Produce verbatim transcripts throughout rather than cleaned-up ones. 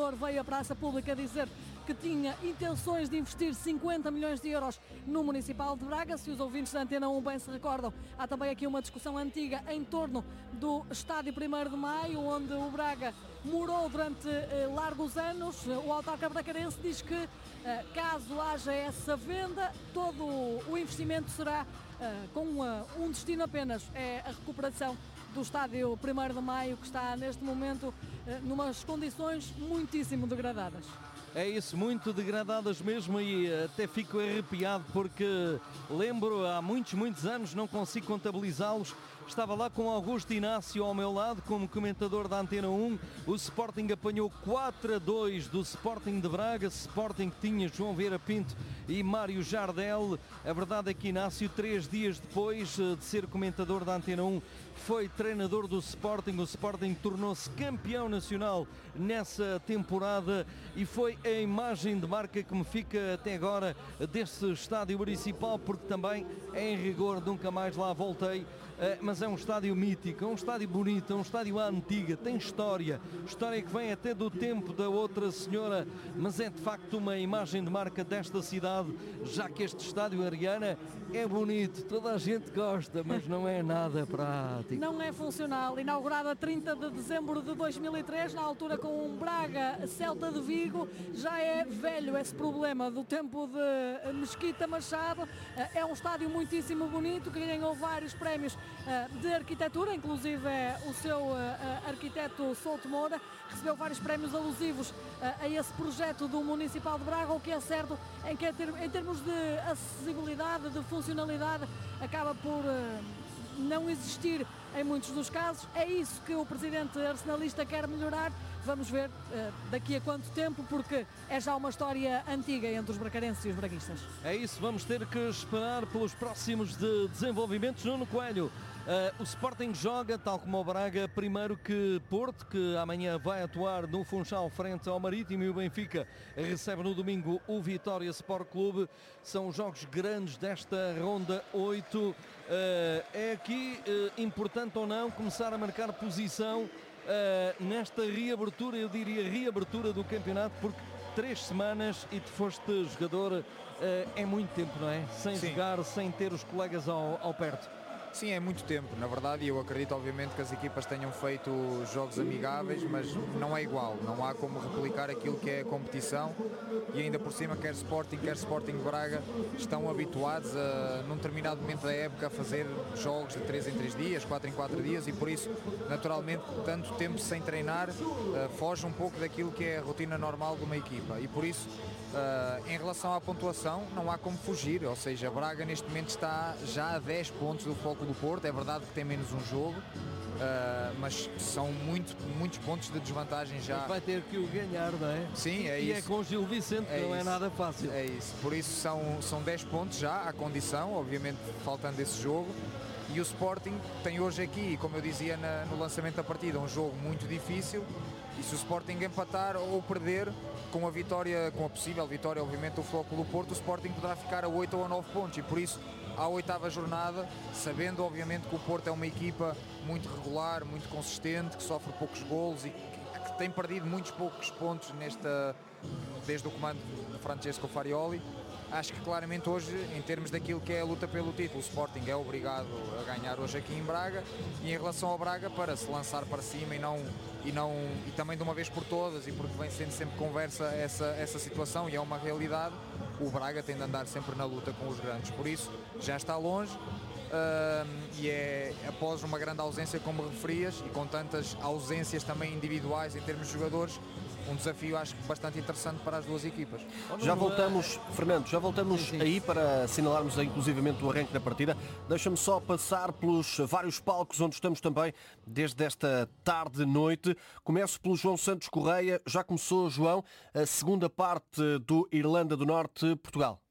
treinador veio à praça pública dizer que tinha intenções de investir cinquenta milhões de euros no Municipal de Braga. Se os ouvintes da Antena um bem se recordam, há também aqui uma discussão antiga em torno do Estádio primeiro de Maio, onde o Braga morou durante eh, largos anos. O autarca bracarense diz que, eh, caso haja essa venda, todo o investimento será eh, com uh, um destino apenas, é a recuperação do Estádio primeiro de Maio, que está neste momento eh, numas condições muitíssimo degradadas. É isso, muito degradadas mesmo, e até fico arrepiado porque lembro, há muitos, muitos anos, não consigo contabilizá-los, estava lá com Augusto Inácio ao meu lado como comentador da Antena um. O Sporting apanhou quatro a dois do Sporting de Braga, Sporting que tinha João Vieira Pinto e Mário Jardel. A verdade é que Inácio, três dias depois de ser comentador da Antena um, foi treinador do Sporting. O Sporting tornou-se campeão nacional nessa temporada e foi a imagem de marca que me fica até agora desse estádio municipal, porque também, em rigor, nunca mais lá voltei. Mas é um estádio mítico, é um estádio bonito, é um estádio à antiga, tem história, história que vem até do tempo da outra senhora, mas é de facto uma imagem de marca desta cidade, já que este estádio, Ariana, é bonito, toda a gente gosta, mas não é nada prático. Não é funcional. Inaugurado a trinta de dezembro de dois mil e três, na altura com um Braga Celta de Vigo, já é velho esse problema do tempo de Mesquita Machado. É um estádio muitíssimo bonito, que ganhou vários prémios de arquitetura, inclusive é o seu uh, arquiteto Souto Moura recebeu vários prémios alusivos uh, a esse projeto do Municipal de Braga. O que é certo é que em termos de acessibilidade, de funcionalidade, acaba por uh, não existir em muitos dos casos. É isso que o presidente arsenalista quer melhorar. Vamos ver uh, daqui a quanto tempo, porque é já uma história antiga entre os bracarenses e os braguistas. É isso, vamos ter que esperar pelos próximos de desenvolvimentos. Nuno Coelho, uh, o Sporting joga, tal como o Braga, primeiro que Porto, que amanhã vai atuar no Funchal frente ao Marítimo, e o Benfica recebe no domingo o Vitória Sport Clube. São jogos grandes desta ronda oito. Uh, é aqui, uh, importante ou não, começar a marcar posição Uh, nesta reabertura, eu diria reabertura do campeonato, porque três semanas e tu foste jogador, uh, é muito tempo, não é? Sem Sim. jogar, sem ter os colegas ao, ao perto. Sim, é muito tempo, na verdade, e eu acredito obviamente que as equipas tenham feito jogos amigáveis, mas não é igual, não há como replicar aquilo que é a competição, e ainda por cima quer Sporting, quer Sporting Braga estão habituados a, num determinado momento da época, a fazer jogos de três em três dias, quatro em quatro dias, e por isso, naturalmente, tanto tempo sem treinar uh, foge um pouco daquilo que é a rotina normal de uma equipa, e por isso Uh, em relação à pontuação, não há como fugir, ou seja, Braga neste momento está já a dez pontos do Foco do Porto. É verdade que tem menos um jogo, uh, mas são muito, muitos pontos de desvantagem já. Mas vai ter que o ganhar, não é? Sim, é e isso. E é com Gil Vicente, que é não isso. é nada fácil. É isso, por isso são, são dez pontos já à condição, obviamente faltando esse jogo. E o Sporting tem hoje aqui, como eu dizia na, no lançamento da partida, um jogo muito difícil, e se o Sporting empatar ou perder, com a vitória, com a possível vitória, obviamente, do Flóculo do Porto, o Sporting poderá ficar a oito ou a nove pontos, e por isso, à oitava jornada, sabendo obviamente que o Porto é uma equipa muito regular, muito consistente, que sofre poucos golos e que, que tem perdido muitos poucos pontos nesta, desde o comando de Francesco Farioli, acho que claramente hoje, em termos daquilo que é a luta pelo título, o Sporting é obrigado a ganhar hoje aqui em Braga, e em relação ao Braga, para se lançar para cima e não e não e também de uma vez por todas, e porque vem sendo sempre conversa essa, essa situação, e é uma realidade, o Braga tem de andar sempre na luta com os grandes, por isso já está longe. Uh, e é após uma grande ausência, como referias, e com tantas ausências também individuais em termos de jogadores, um desafio acho que bastante interessante para as duas equipas. Já voltamos, Fernando, já voltamos sim, sim. aí para assinalarmos inclusivamente o arranque da partida. Deixa-me só passar pelos vários palcos onde estamos também desde esta tarde noite. Começo pelo João Santos Correia. Já começou, João, a segunda parte do Irlanda do Norte-Portugal.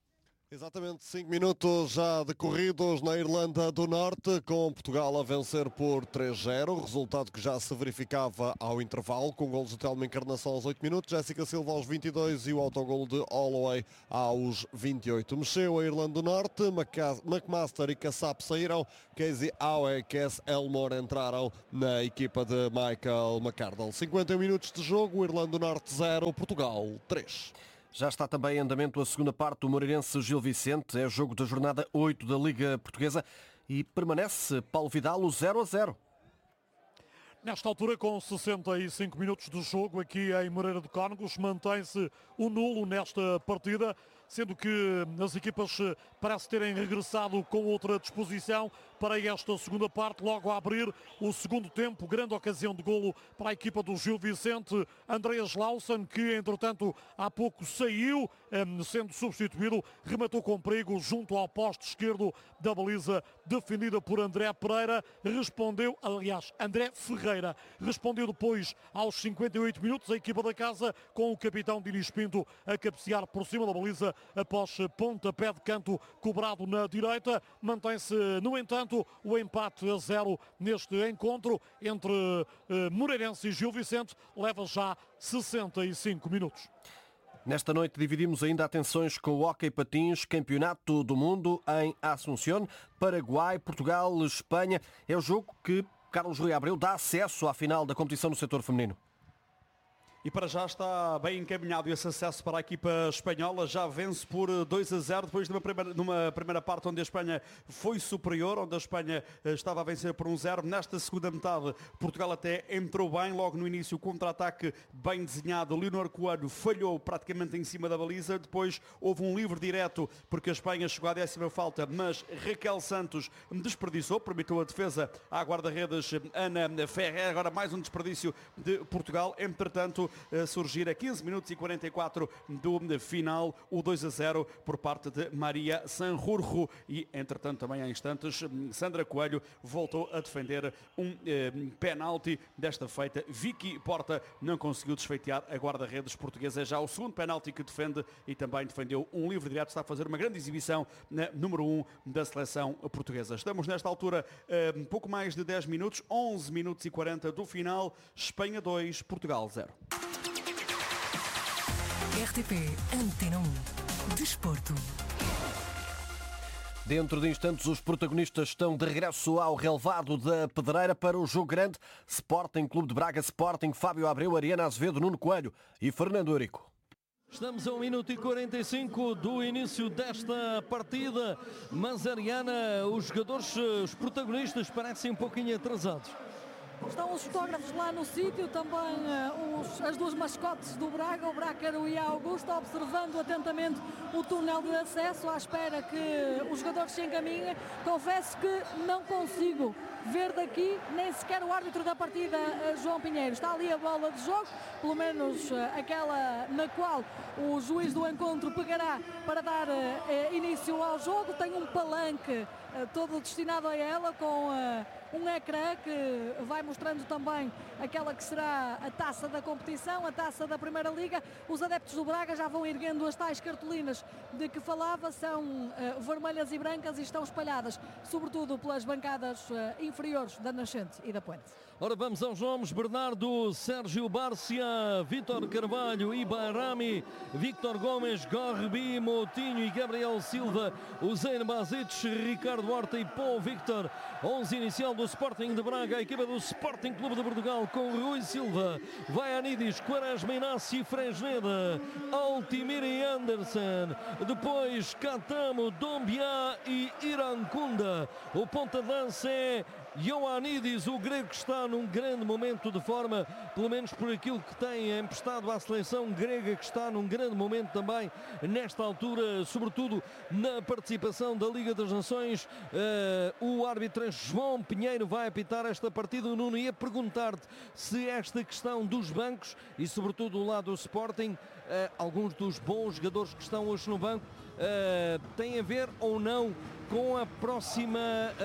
Exatamente, cinco minutos já decorridos na Irlanda do Norte, com Portugal a vencer por três zero, resultado que já se verificava ao intervalo, com golos de Telmo Encarnação aos oito minutos, Jéssica Silva aos vinte e dois e o autogolo de Holloway aos vinte e oito. Mexeu a Irlanda do Norte, McMaster e Kassap saíram, Casey Howe e Cass Elmore entraram na equipa de Michael McArdle. cinquenta e um minutos de jogo, Irlanda do Norte zero, Portugal três. Já está também em andamento a segunda parte do Moreirense Gil Vicente. É o jogo da jornada oito da Liga Portuguesa e permanece Paulo Vidal o zero a zero. Nesta altura, com sessenta e cinco minutos de jogo aqui em Moreira de Cónegos, mantém-se o nulo nesta partida, sendo que as equipas parecem terem regressado com outra disposição para esta segunda parte, logo a abrir o segundo tempo. Grande ocasião de golo para a equipa do Gil Vicente, Andreas Lawson, que entretanto há pouco saiu, sendo substituído, rematou com perigo junto ao poste esquerdo da baliza defendida por André Pereira, respondeu, aliás, André Ferreira, respondeu depois aos cinquenta e oito minutos a equipa da casa, com o capitão Dinis Pinto a cabecear por cima da baliza após pontapé de canto cobrado na direita. Mantém-se, no entanto, o empate a zero neste encontro entre eh, Moreirense e Gil Vicente, leva já sessenta e cinco minutos. Nesta noite dividimos ainda atenções com o Hóquei Patins, Campeonato do Mundo em Asunción, Paraguai, Portugal, Espanha. É o jogo que Carlos Rui Abreu dá acesso à final da competição no setor feminino. E para já está bem encaminhado esse acesso para a equipa espanhola. Já vence por dois a zero depois de uma primeira, numa primeira parte onde a Espanha foi superior, onde a Espanha estava a vencer por um zero. Nesta segunda metade, Portugal até entrou bem. Logo no início, o contra-ataque bem desenhado. Leonor Coelho falhou praticamente em cima da baliza. Depois houve um livre direto porque a Espanha chegou à décima falta, mas Raquel Santos desperdiçou, permitiu a defesa à guarda-redes Ana Ferrer. Agora mais um desperdício de Portugal. Entretanto, a surgir a quinze minutos e quarenta e quatro do final, o dois a zero por parte de Maria Sanjurjo. E, entretanto, também há instantes, Sandra Coelho voltou a defender um eh, penalti. Desta feita, Vicky Porta não conseguiu desfeitear a guarda-redes portuguesa. É já o segundo penalti que defende e também defendeu um livre direto. Está a fazer uma grande exibição na número um da seleção portuguesa. Estamos nesta altura eh, um pouco mais de dez minutos, onze minutos e quarenta do final. Espanha dois, Portugal zero. R T P Antena um Desporto. Dentro de instantes, os protagonistas estão de regresso ao relevado da Pedreira para o jogo grande. Sporting, Clube de Braga, Sporting, Fábio Abreu, Ariana Azevedo, Nuno Coelho e Fernando Eurico. Estamos a um minuto e quarenta e cinco do início desta partida, mas Ariana, os jogadores, os protagonistas parecem um pouquinho atrasados. Estão os fotógrafos lá no sítio, também uh, os, as duas mascotes do Braga, o Brácaro e a Augusta, observando atentamente o túnel de acesso, à espera que os jogadores se encaminhem. Confesso que não consigo ver daqui nem sequer o árbitro da partida, uh, João Pinheiro. Está ali a bola de jogo, pelo menos uh, aquela na qual o juiz do encontro pegará para dar uh, início ao jogo. Tem um palanque uh, todo destinado a ela, com uh, um ecrã que vai mostrando também aquela que será a taça da competição, a taça da Primeira Liga. Os adeptos do Braga já vão erguendo as tais cartolinas de que falava, são uh, vermelhas e brancas e estão espalhadas sobretudo pelas bancadas uh, inferiores da Nascente e da Puente. Ora, vamos aos nomes: Bernardo, Sérgio Bárcia, Vítor Carvalho, Ibarami, Victor Gomes, Gorbi, Moutinho e Gabriel Silva, Usain Bazic, Ricardo Horta e Paul Victor. onze inicial do Sporting de Braga, a equipa do Sporting Clube de Portugal, com Rui Silva, Vaianidis, Quaresma, Inácio, Fresneda, Altimiri Anderson, depois Catamo, Dombia e Irancunda. O ponta de lança é Ioannidis, o grego, que está num grande momento de forma, pelo menos por aquilo que tem emprestado à seleção grega, que está num grande momento também nesta altura, sobretudo na participação da Liga das Nações. Uh, o árbitro João Pinheiro vai apitar esta partida. O Nuno ia perguntar-te se esta questão dos bancos e sobretudo do lado do Sporting, uh, alguns dos bons jogadores que estão hoje no banco, uh, tem a ver ou não com a próxima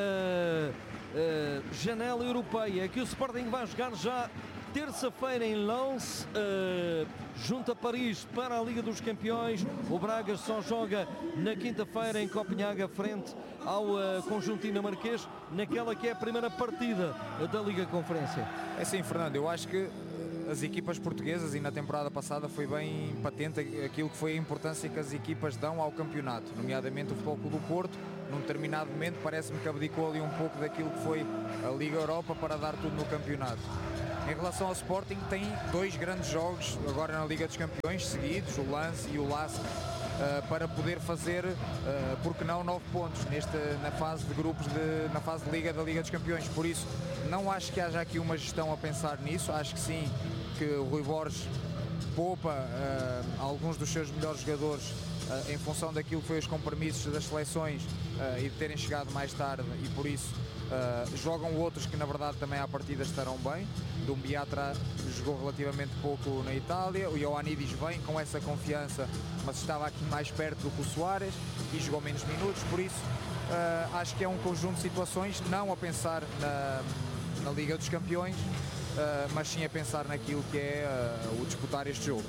uh, uh, janela europeia, que o Sporting vai jogar já terça-feira em Lens, uh, junto a Paris para a Liga dos Campeões. O Braga só joga na quinta-feira em Copenhaga frente ao uh, conjunto dinamarquês, naquela que é a primeira partida da Liga Conferência. É sim, Fernando, eu acho que as equipas portuguesas, e na temporada passada foi bem patente aquilo que foi a importância que as equipas dão ao campeonato, nomeadamente o Futebol Clube do Porto, num determinado momento parece-me que abdicou ali um pouco daquilo que foi a Liga Europa para dar tudo no campeonato. Em relação ao Sporting, tem dois grandes jogos agora na Liga dos Campeões seguidos, o Lance e o Lask, uh, para poder fazer, uh, porque não, nove pontos neste, na fase de grupos, de, na fase de Liga da Liga dos Campeões. Por isso, não acho que haja aqui uma gestão a pensar nisso. Acho que sim, que o Rui Borges poupa uh, alguns dos seus melhores jogadores uh, em função daquilo que foi os compromissos das seleções uh, e de terem chegado mais tarde, e por isso uh, jogam outros que na verdade também à partida estarão bem. Dumbiatra jogou relativamente pouco na Itália, o Ioannidis vem com essa confiança, mas estava aqui mais perto do que o Soares e jogou menos minutos, por isso uh, acho que é um conjunto de situações, não a pensar na, na Liga dos Campeões, Uh, mas sim a pensar naquilo que é uh, o disputar este jogo.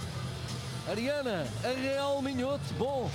Ariana, a Real Minhoto, bom,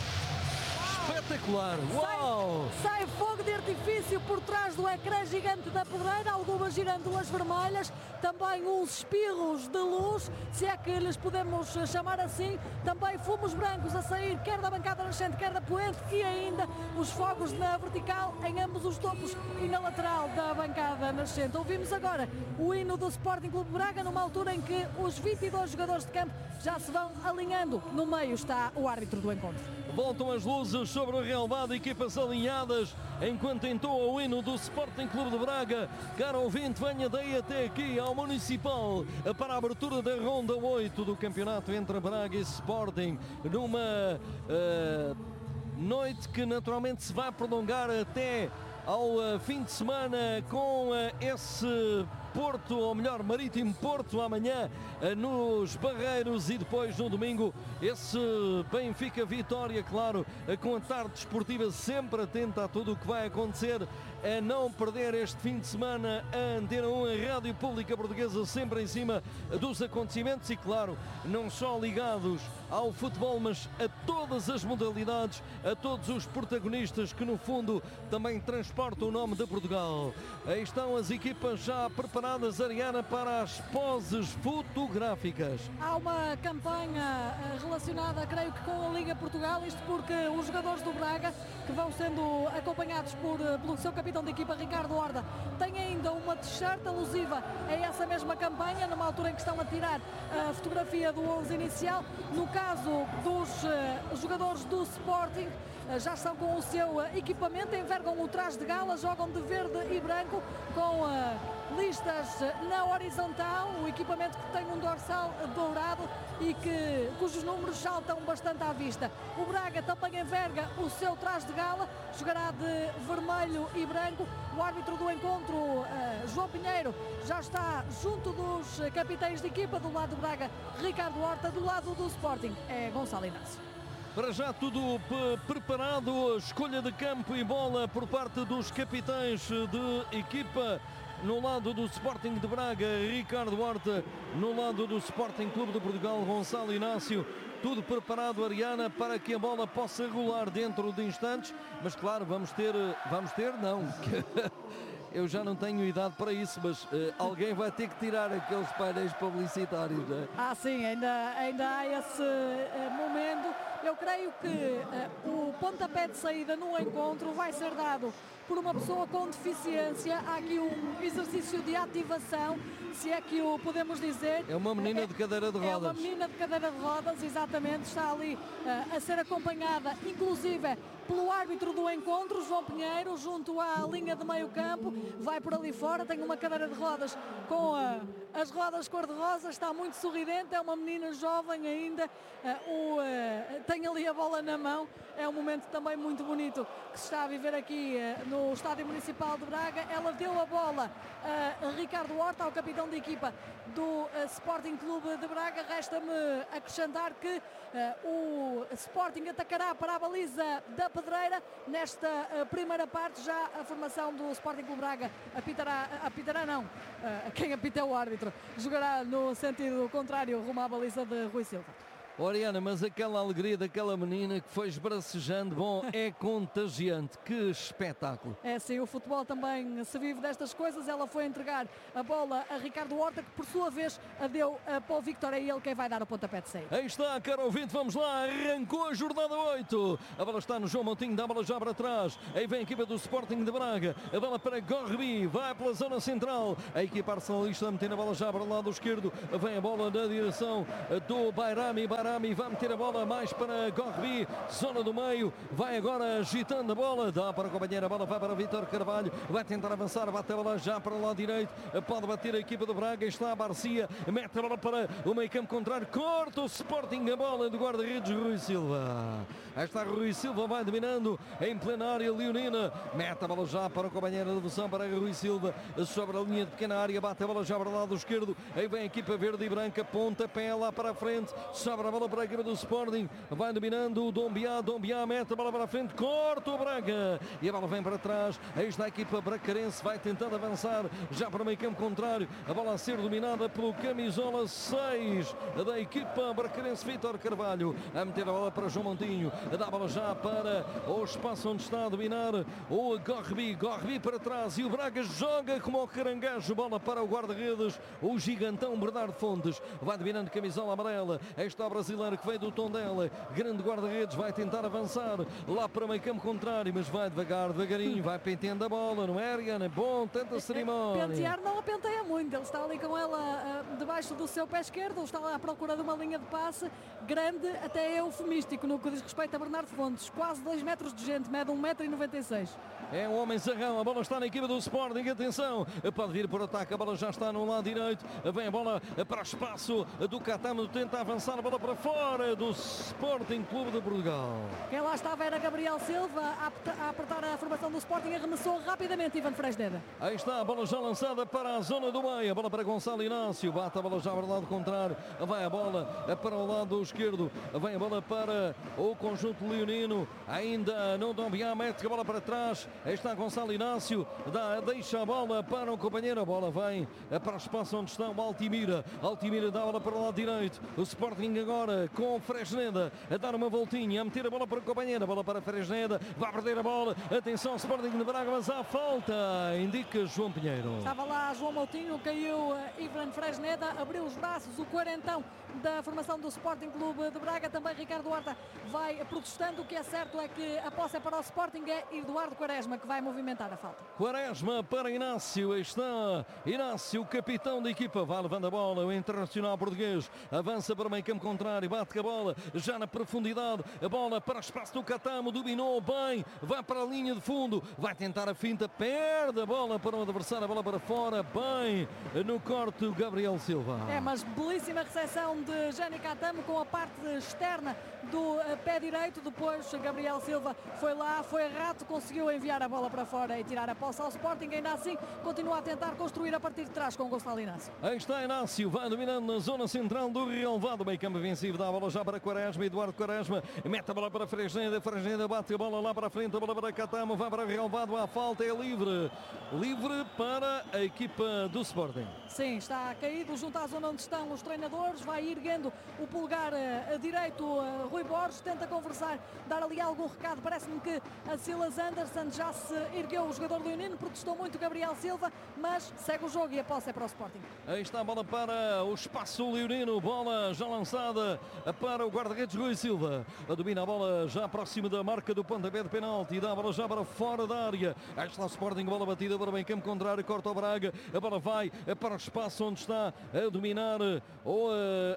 espetacular, uau! Sai, sai fogo de artifício por trás do ecrã gigante da pedreira, algumas girândulas vermelhas, também uns espirros de luz, se é que lhes podemos chamar assim, também fumos brancos a sair, quer da bancada nascente, quer da poente, e ainda os fogos na vertical em ambos os topos e na lateral da bancada nascente. Ouvimos agora o hino do Sporting Clube Braga, numa altura em que os vinte e dois jogadores de campo já se vão alinhando. No meio está o árbitro do encontro. Voltam as luzes sobre o relvado, equipas alinhadas, enquanto entoa o hino do Sporting Clube de Braga. Caro ouvinte, venha daí até aqui ao Municipal para a abertura da ronda oito do campeonato entre Braga e Sporting, numa uh, noite que naturalmente se vai prolongar até ao uh, fim de semana, com uh, esse Porto, ou melhor, Marítimo Porto amanhã uh, nos Barreiros, e depois no domingo esse Benfica Vitória, claro, uh, com a tarde desportiva sempre atenta a tudo o que vai acontecer. A não perder este fim de semana a Antena um, a Rádio Pública Portuguesa, sempre em cima dos acontecimentos e, claro, não só ligados ao futebol, mas a todas as modalidades, a todos os protagonistas que no fundo também transportam o nome de Portugal. Aí estão as equipas já preparadas, Ariana, para as poses fotográficas. Há uma campanha relacionada, creio que com a Liga Portugal, isto porque os jogadores do Braga, que vão sendo acompanhados por, pelo seu capitão de equipa, Ricardo Horta, têm ainda uma t-shirt alusiva a essa mesma campanha, numa altura em que estão a tirar a fotografia do onze inicial. No caso dos uh, jogadores do Sporting, uh, já estão com o seu uh, equipamento, envergam o traje de gala, jogam de verde e branco, com uh, listas uh, na horizontal, o equipamento que tem um dorsal uh, dourado e que, cujos números saltam bastante à vista. O Braga também enverga o seu traje de gala, jogará de vermelho e branco. O árbitro do encontro, uh, João Pinheiro, já está junto dos uh, capitães de equipa. Do lado do Braga, Ricardo Horta; do lado do Sporting é Gonçalo Inácio. Para já tudo preparado, escolha de campo e bola por parte dos capitães de equipa. No lado do Sporting de Braga, Ricardo Horta; no lado do Sporting Clube de Portugal, Gonçalo Inácio. Tudo preparado, Ariana, para que a bola possa rolar dentro de instantes. Mas claro, vamos ter, vamos ter, não. Eu já não tenho idade para isso, mas uh, alguém vai ter que tirar aqueles painéis publicitários, não é? Ah, sim, ainda, ainda há esse uh, momento. Eu creio que uh, o pontapé de saída no encontro vai ser dado por uma pessoa com deficiência. Há aqui um exercício de ativação, se é que o podemos dizer. É uma menina de cadeira de rodas. É uma menina de cadeira de rodas, exatamente. Está ali uh, a ser acompanhada, inclusive, pelo árbitro do encontro, João Pinheiro, junto à linha de meio campo. Vai por ali fora, tem uma cadeira de rodas com uh, as rodas cor-de-rosa, está muito sorridente, é uma menina jovem ainda. Uh, o, uh, tem ali a bola na mão. É um momento também muito bonito que se está a viver aqui uh, no no Estádio Municipal de Braga. Ela deu a bola a Ricardo Horta, ao capitão de equipa do Sporting Clube de Braga. Resta-me acrescentar que uh, o Sporting atacará para a baliza da Pedreira. Nesta uh, primeira parte, já a formação do Sporting Clube Braga apitará, apitará não, uh, quem apita é o árbitro, jogará no sentido contrário, rumo à baliza de Rui Silva. Oriana, mas aquela alegria daquela menina que foi esbracejando, bom, é contagiante. Que espetáculo. É sim, o futebol também se vive destas coisas. Ela foi entregar a bola a Ricardo Horta, que por sua vez a deu para o Victor. É ele quem vai dar o pontapé de saída. Aí está, caro ouvinte, vamos lá, arrancou a jornada oito. A bola está no João Montinho, dá a bola já para trás. Aí vem a equipa do Sporting de Braga. A bola para Gorbi, vai pela zona central. A equipa arsenalista a meter a bola já para o lado esquerdo. Vem a bola na direção do Bairami. Bairami vai meter a bola mais para Gorbi, zona do meio, vai agora agitando a bola, dá para a companheira, a bola vai para Vítor Carvalho, vai tentar avançar, bate a bola já para o lado direito, pode bater a equipa do Braga, está a Barcia, mete a bola para o meio campo contrário, corta o Sporting a bola do guarda-redes Rui Silva. Aí está Rui Silva, vai dominando em plenária leonina, mete a bola já para o companheiro de devolução para Rui Silva, sobre a linha de pequena área, bate a bola já para o lado esquerdo, aí vem a equipa verde e branca, pontapé lá para a frente, sobre a bola para a equipa do Sporting, vai dominando o Dombiá, Dombiá mete a bola para a frente, corta o Braga e a bola vem para trás. Aí está a equipa bracarense, vai tentar avançar já para o meio campo contrário, a bola a ser dominada pelo camisola seis da equipa bracarense, Vítor Carvalho, a meter a bola para João Montinho, dá a bola já para o espaço onde está a dominar o Gorbi, Gorbi para trás e o Braga joga como o caranguejo, bola para o guarda-redes, o gigantão Bernardo Fontes, vai dominando camisola amarela. Aí está o brasileiro que veio do Tondela, grande guarda-redes, vai tentar avançar lá para o meio campo contrário, mas vai devagar, devagarinho, vai penteando a bola, não é, Ariana? Bom, tanta cerimónia. Pentear não a penteia muito, ele está ali com ela uh, debaixo do seu pé esquerdo, está lá à procura de uma linha de passe grande, até eufemístico no que diz respeito a Bernardo Fontes, quase dois metros de gente, mede um metro e noventa e seis. É um homem zarrão, a bola está na equipa do Sporting, atenção, pode vir por ataque, a bola já está no lado direito, vem a bola para o espaço do Catamo, tenta avançar a bola para fora do Sporting Clube de Portugal. Quem lá estava era Gabriel Silva a apertar a formação do Sporting, arremessou rapidamente Ivan Fresneda. Aí está a bola já lançada para a zona do meio, a bola para Gonçalo Inácio, bate a bola já para o lado contrário, vai a bola para o lado esquerdo, vem a bola para o conjunto leonino, ainda não Dombiá, mete a bola para trás, aí está Gonçalo Inácio, dá, deixa a bola para o companheiro, a bola vem para o espaço onde está o Altimira, Altimira dá a bola para o lado direito, o Sporting agora com Fresneda a dar uma voltinha, a meter a bola para o companheiro, a bola para Fresneda, vai perder a bola, atenção Sporting de Braga, mas há falta, indica João Pinheiro. Estava lá João Moutinho, caiu Ivan Fresneda, abriu os braços, o quarentão da formação do Sporting Clube de Braga, também Ricardo Horta vai protestando, o que é certo é que a posse é para o Sporting, é Eduardo Quaresma que vai movimentar a falta. Quaresma para Inácio, aí está Inácio, capitão da equipa, vai levando a bola, o internacional português, avança para o meio campo contrário, bate com a bola, já na profundidade, a bola para o espaço do Catamo, dominou bem, vai para a linha de fundo, vai tentar a finta, perde a bola para o adversário, a bola para fora, bem no corte o Gabriel Silva. É, mas belíssima recepção de Jânio Catamo com a parte externa do pé direito, depois Gabriel Silva foi lá, foi rato, conseguiu enviar a bola para fora e tirar a posse ao Sporting, ainda assim continua a tentar construir a partir de trás com Gonçalo Inácio. Aí está Inácio, vai dominando na zona central do relevado, meio campo vencido, dá a bola já para Quaresma, Eduardo Quaresma, mete a bola para Fresneda, Fresneda bate a bola lá para a frente, a bola para Catamo, vai para relevado, a falta é livre, livre para a equipa do Sporting. Sim, está caído junto à zona onde estão os treinadores, vai erguendo o polegar a direito, a Rui Borges, tenta conversar, dar ali algum recado, parece-me que a Silas Anderson já se ergueu, o jogador leonino, protestou muito Gabriel Silva, mas segue o jogo e a posse é para o Sporting. Aí está a bola para o espaço leonino, bola já lançada para o guarda-redes Rui Silva, domina a bola já próximo da marca do pontapé de penalti, dá a bola já para fora da área, aí está o Sporting, bola batida para o meio campo contrário, corta o Braga, a bola vai para o espaço onde está a dominar o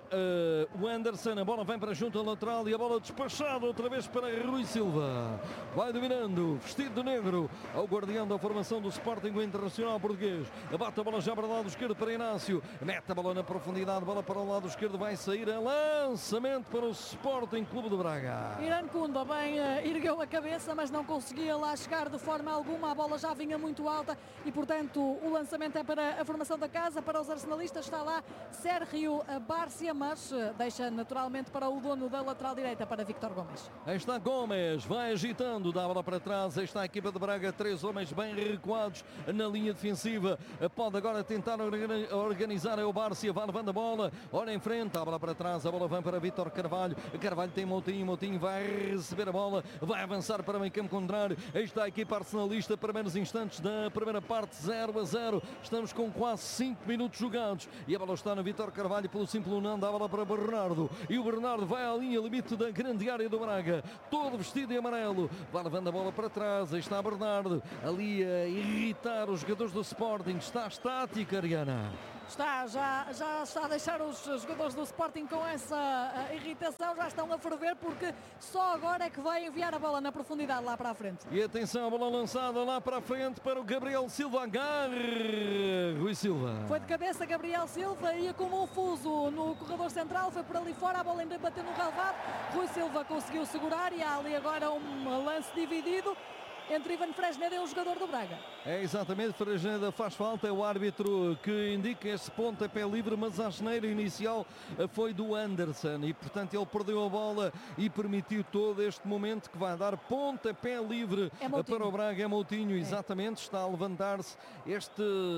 uh, o Anderson, a bola vem para junto ao lateral e a bola despachada outra vez para Rui Silva. Vai dominando, vestido de negro, ao guardião da formação do Sporting, o Internacional português. Bate a bola já para o lado esquerdo para Inácio, mete a bola na profundidade, bola para o lado esquerdo, vai sair a lançamento para o Sporting Clube de Braga. Irankunda bem uh, ergueu a cabeça, mas não conseguia lá chegar de forma alguma, a bola já vinha muito alta e portanto o lançamento é para a formação da casa, para os arsenalistas. Está lá Sérgio Bárcia, mas uh, deixa naturalmente para o dono da lateral direita, para Víctor Gomes. Aí está Gomes, vai agitando, dá a bola para trás, aí está a equipa de Braga, três homens bem recuados na linha defensiva, pode agora tentar organizar o Bárcia, vai levando a bola, olha em frente, a bola para trás, a bola vem para Vítor Carvalho, Carvalho tem Moutinho, Moutinho vai receber a bola, vai avançar para o meio campo contrário, aí está a equipa arsenalista, primeiros instantes da primeira parte, zero a zero, estamos com quase cinco minutos jogados, e a bola está no Vítor Carvalho, pelo simples não dá a bola para Bernardo, e o Bernardo vai à linha limite da grande área do Braga, todo vestido em amarelo, vai levando a bola para trás, aí está Bernardo, ali a irritar os jogadores do Sporting, está estática, Ariana. Está, já, já está a deixar os jogadores do Sporting com essa uh, irritação, já estão a ferver porque só agora é que vai enviar a bola na profundidade lá para a frente. E atenção, a bola lançada lá para a frente para o Gabriel Silva, agarre Rui Silva. Foi de cabeça Gabriel Silva, ia como um fuso no corredor central, foi por ali fora, a bola ainda bateu no relvado, Rui Silva conseguiu segurar e há ali agora um lance dividido entre Ivan Fresneda e o jogador do Braga. É exatamente, Fresneda faz falta, é o árbitro que indica esse pontapé livre, mas a geneira inicial foi do Anderson e portanto ele perdeu a bola e permitiu todo este momento que vai dar pontapé livre é para o Braga. É Moutinho, exatamente, está a levantar-se este...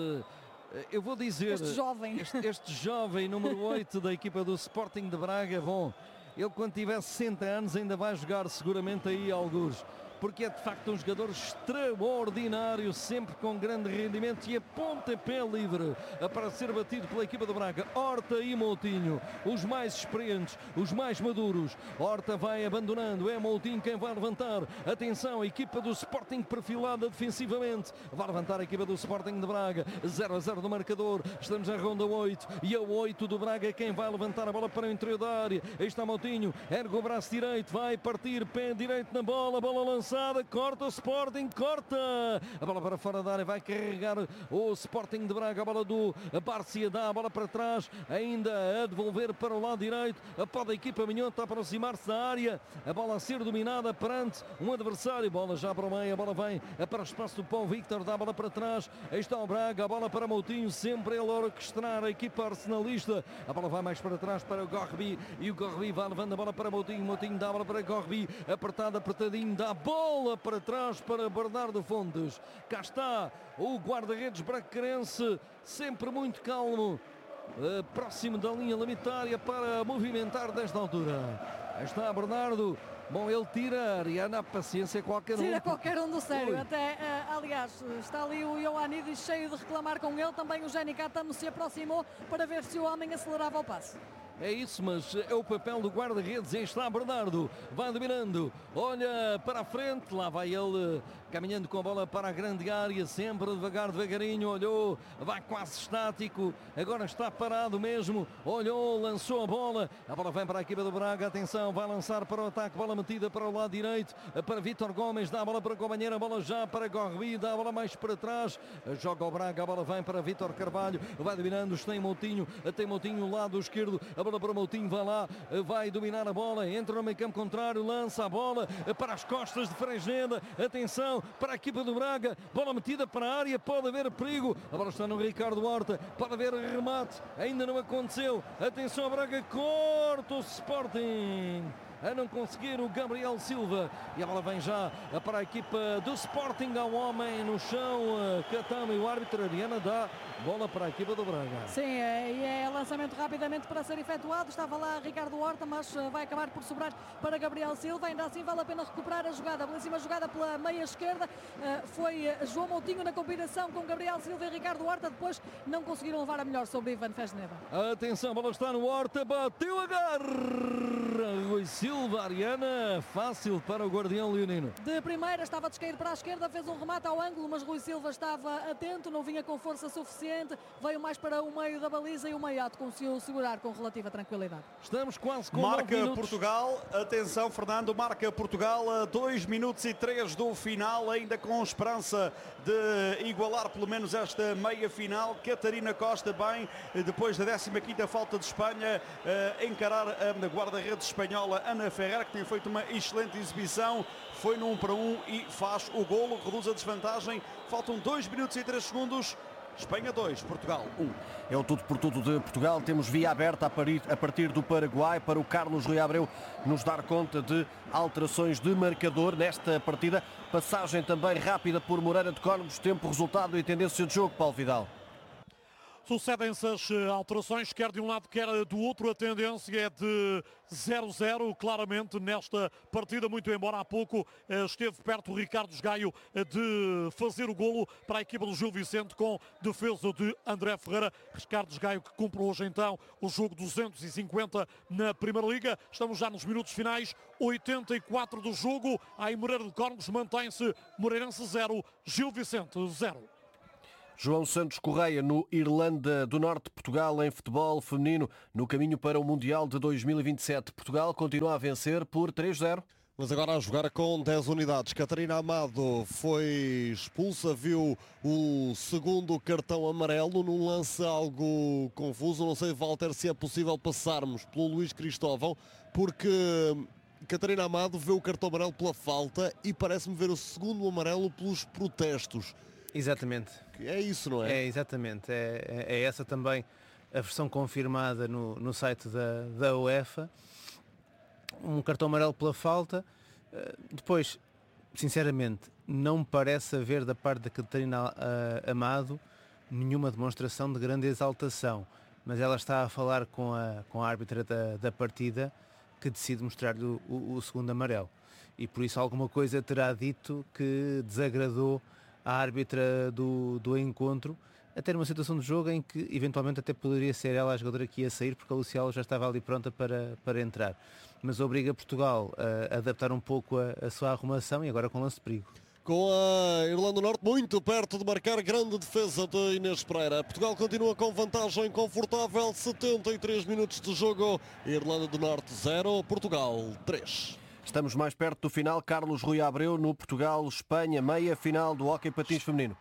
Eu vou dizer... Este jovem. Este, este jovem número oito da equipa do Sporting de Braga, bom, ele quando tiver sessenta anos ainda vai jogar seguramente aí alguns, porque é de facto um jogador extraordinário, sempre com grande rendimento e a pontapé livre para ser batido pela equipa do Braga. Horta e Moutinho, os mais experientes, os mais maduros. Horta vai abandonando, é Moutinho quem vai levantar. Atenção, a equipa do Sporting perfilada defensivamente. Vai levantar a equipa do Sporting de Braga, zero a zero do marcador. Estamos na ronda oito e a oito do Braga quem vai levantar a bola para o interior da área. Aí está Moutinho, ergue o braço direito, vai partir, pé direito na bola, bola lançada. Corta o Sporting, corta a bola para fora da área, vai carregar o Sporting de Braga, a bola do Bárcia, dá a bola para trás, ainda a devolver para o lado direito, pode a equipa minhota aproximar-se da área, a bola a ser dominada perante um adversário, bola já para o meio, a bola vem para o espaço do Pão Victor, dá a bola para trás, aí está o Braga, a bola para Moutinho, sempre ele a orquestrar a equipa arsenalista, a bola vai mais para trás para o Gorbi, e o Gorbi vai levando a bola para Moutinho, Moutinho dá a bola para Gorbi, apertado, apertadinho, dá a bola Bola para trás para Bernardo Fontes. Cá está o guarda-redes bracarense, sempre muito calmo, uh, próximo da linha limitária para movimentar desta altura. Aí está Bernardo. Bom, ele tira, Ariana, a paciência qualquer um. Tira qualquer um do sério. Ui. Até, uh, aliás, está ali o Ioannidis cheio de reclamar com ele. Também o Jenny Catano se aproximou para ver se o homem acelerava o passo. É isso, mas é o papel do guarda-redes. Aí está Bernardo, vai dominando, olha para a frente, lá vai ele caminhando com a bola para a grande área, sempre devagar, devagarinho, olhou, vai quase estático, agora está parado mesmo, olhou, lançou a bola, a bola vem para a equipa do Braga, atenção, vai lançar para o ataque, bola metida para o lado direito, para Vítor Gomes, dá a bola para o companheiro, a bola já para Gorbi, dá a bola mais para trás, joga o Braga, a bola vem para Vítor Carvalho, vai dominando, tem Moutinho, tem Moutinho, lado esquerdo, a bola para Moutinho, vai lá, vai dominar a bola, entra no meio campo contrário, lança a bola para as costas de Fresneda, atenção para a equipa do Braga, bola metida para a área, pode haver perigo, a bola está no Ricardo Horta, pode haver remate, ainda não aconteceu, atenção a Braga, corta o Sporting. A não conseguir o Gabriel Silva e a bola vem já para a equipa do Sporting, ao homem no chão, Catano, e o árbitro Ariana dá bola para a equipa do Braga. Sim, e é lançamento rapidamente para ser efetuado, estava lá Ricardo Horta, mas vai acabar por sobrar para Gabriel Silva, ainda assim vale a pena recuperar a jogada, belíssima jogada pela meia esquerda, foi João Moutinho na combinação com Gabriel Silva e Ricardo Horta, depois não conseguiram levar a melhor sobre Ivan Fresneda. Atenção, a bola está no Horta, bateu a garra, Rui Silva, Ariana, fácil para o guardião leonino. De primeira estava a descair para a esquerda, fez um remate ao ângulo, mas Rui Silva estava atento, não vinha com força suficiente, veio mais para o meio da baliza e o Maiato conseguiu segurar com relativa tranquilidade. Estamos quase com Marca Portugal, atenção Fernando, marca Portugal a dois minutos e três do final, ainda com esperança de igualar pelo menos esta meia final. Catarina Costa bem, depois da décima quinta falta de Espanha, encarar a guarda-redes espanhola Ana Ferreira, que tem feito uma excelente exibição, foi no um para um e faz o golo, reduz a desvantagem, faltam dois minutos e três segundos. Espanha dois, Portugal um. É o tudo por tudo de Portugal. Temos via aberta a partir do Paraguai para o Carlos Rui Abreu nos dar conta de alterações de marcador nesta partida. Passagem também rápida por Moreira de Cónegos. Tempo, resultado e tendência de jogo, Paulo Vidal. Sucedem-se as alterações, quer de um lado, quer do outro. A tendência é de zero a zero, claramente, nesta partida, muito embora há pouco esteve perto o Ricardo Gaio de fazer o golo para a equipa do Gil Vicente com defesa de André Ferreira. Ricardo Gaio que cumpre hoje então o jogo duzentos e cinquenta na Primeira Liga. Estamos já nos minutos finais, oitenta e quatro do jogo. Aí Moreira de Cónegos mantém-se Moreirense zero, Gil Vicente zero. João Santos Correia no Irlanda do Norte, Portugal em futebol feminino no caminho para o Mundial de dois mil e vinte e sete. Portugal continua a vencer por três a zero. Mas agora a jogar com dez unidades. Catarina Amado foi expulsa, viu o segundo cartão amarelo num lance algo confuso. Não sei, Walter, se é possível passarmos pelo Luís Cristóvão, porque Catarina Amado vê o cartão amarelo pela falta e parece-me ver o segundo amarelo pelos protestos. Exatamente. É isso, não é? É, exatamente. É, é essa também a versão confirmada no, no site da, da UEFA. Um cartão amarelo pela falta. Depois, sinceramente, não me parece haver da parte da Catarina uh, Amado nenhuma demonstração de grande exaltação. Mas ela está a falar com a, com a árbitra da, da partida, que decide mostrar-lhe o, o, o segundo amarelo. E por isso alguma coisa terá dito que desagradou a árbitra do, do encontro, a ter uma situação de jogo em que eventualmente até poderia ser ela a jogadora que ia sair, porque a Luciala já estava ali pronta para, para entrar. Mas obriga Portugal a adaptar um pouco a, a sua arrumação e agora com lance de perigo. Com a Irlanda do Norte muito perto de marcar, grande defesa de Inês Pereira. Portugal continua com vantagem confortável, setenta e três minutos de jogo. Irlanda do Norte zero, Portugal três. Estamos mais perto do final. Carlos Rui Abreu no Portugal-Espanha, meia final do hóquei patins feminino.